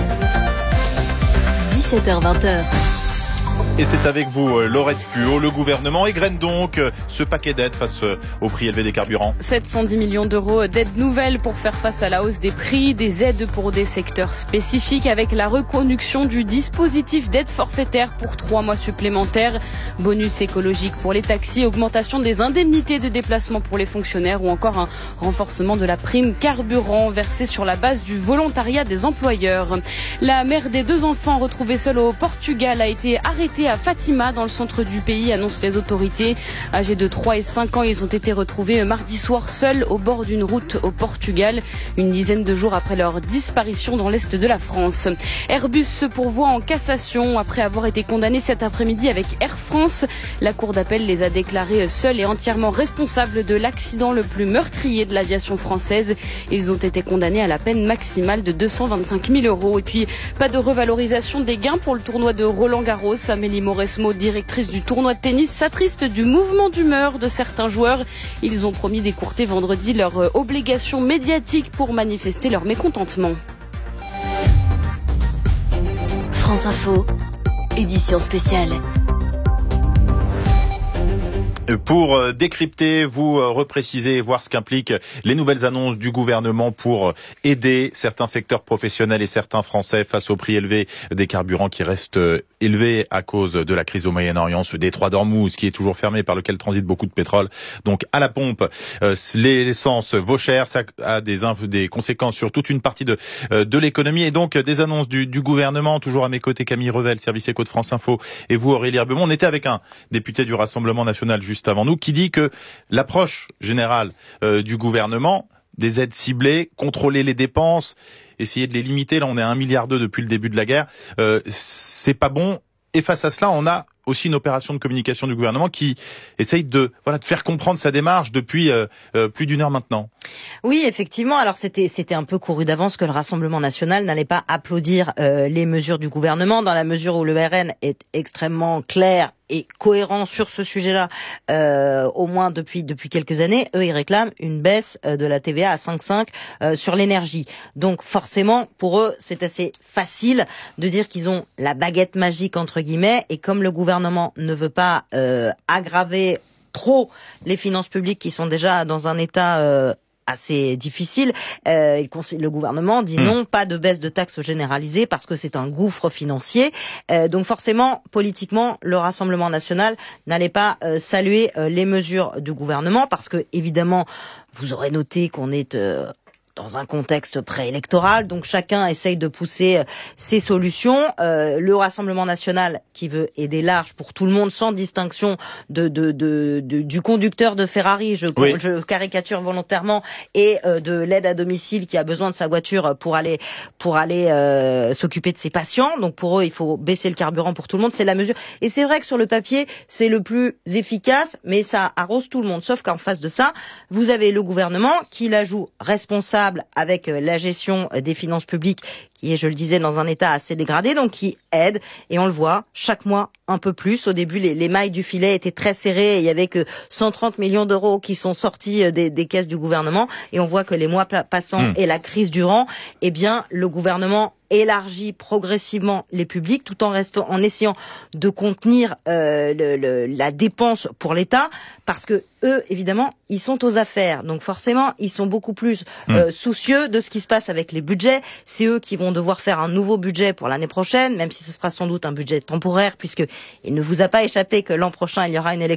17h-20h. Et c'est avec vous, Laurette Puot. Le gouvernement égrène donc ce paquet d'aides face au prix élevé des carburants. 710 millions d'euros d'aides nouvelles pour faire face à la hausse des prix, des aides pour des secteurs spécifiques avec la reconduction du dispositif d'aide forfaitaire pour 3 mois supplémentaires, bonus écologique pour les taxis, augmentation des indemnités de déplacement pour les fonctionnaires ou encore un renforcement de la prime carburant versée sur la base du volontariat des employeurs. La mère des 2 enfants retrouvés seuls au Portugal a été arrêtée à Fatima, dans le centre du pays, annoncent les autorités. Âgés de 3 et 5 ans, ils ont été retrouvés mardi soir seuls au bord d'une route au Portugal, une dizaine de jours après leur disparition dans l'est de la France. Airbus se pourvoit en cassation après avoir été condamné cet après-midi avec Air France. La cour d'appel les a déclarés seuls et entièrement responsables de l'accident le plus meurtrier de l'aviation française. Ils ont été condamnés à la peine maximale de 225 000 €. Et puis, pas de revalorisation des gains pour le tournoi de Roland-Garros. Amélie Mauresmo, directrice du tournoi de tennis, s'attriste du mouvement d'humeur de certains joueurs. Ils ont promis d'écourter vendredi leur obligation médiatique pour manifester leur mécontentement. France Info, édition spéciale. Pour décrypter, vous repréciser, voir ce qu'impliquent les nouvelles annonces du gouvernement pour aider certains secteurs professionnels et certains Français face au prix élevé des carburants qui restent élevés à cause de la crise au Moyen-Orient, ce détroit d'Ormuz qui est toujours fermé par lequel transite beaucoup de pétrole. Donc à la pompe, l'essence vaut cher, ça a des conséquences sur toute une partie de l'économie et donc des annonces du gouvernement. Toujours à mes côtés, Camille Revel, service éco de France Info, et vous, Aurélie Herbemont. On était avec un député du Rassemblement national juste avant nous, qui dit que l'approche générale du gouvernement, des aides ciblées, contrôler les dépenses, essayer de les limiter, là on est à 1,2 milliard depuis le début de la guerre, c'est pas bon. Et face à cela, on a aussi une opération de communication du gouvernement qui essaye de faire comprendre sa démarche depuis plus d'1 heure maintenant. Oui, effectivement. Alors c'était un peu couru d'avance que le Rassemblement national n'allait pas applaudir les mesures du gouvernement, dans la mesure où le RN est extrêmement clair est cohérent sur ce sujet-là, au moins depuis quelques années. Eux, ils réclament une baisse de la TVA à 5,5 sur l'énergie. Donc forcément, pour eux, c'est assez facile de dire qu'ils ont la baguette magique entre guillemets. Et comme le gouvernement ne veut pas aggraver trop les finances publiques qui sont déjà dans un état assez difficile, le gouvernement dit non, pas de baisse de taxes généralisées parce que c'est un gouffre financier. Donc forcément, politiquement, le Rassemblement national n'allait pas saluer les mesures du gouvernement parce que évidemment, vous aurez noté qu'on est dans un contexte préélectoral, donc chacun essaye de pousser ses solutions. Le Rassemblement national qui veut aider large pour tout le monde, sans distinction du conducteur de Ferrari, je caricature volontairement, et de l'aide à domicile qui a besoin de sa voiture pour aller s'occuper de ses patients. Donc pour eux, il faut baisser le carburant pour tout le monde. C'est la mesure. Et c'est vrai que sur le papier, c'est le plus efficace, mais ça arrose tout le monde. Sauf qu'en face de ça, vous avez le gouvernement qui la joue responsable avec la gestion des finances publiques qui est, je le disais, dans un état assez dégradé, donc qui aide, et on le voit chaque mois un peu plus. Au début, les mailles du filet étaient très serrées, et il y avait que 130 millions d'euros qui sont sortis des caisses du gouvernement, et on voit que les mois passant et la crise durant, eh bien, le gouvernement élargit progressivement les publics tout en essayant de contenir la dépense pour l'État, parce que eux, évidemment, ils sont aux affaires. Donc forcément, ils sont beaucoup plus soucieux de ce qui se passe avec les budgets. C'est eux qui vont devoir faire un nouveau budget pour l'année prochaine, même si ce sera sans doute un budget temporaire, puisque il ne vous a pas échappé que l'an prochain, il y aura une élection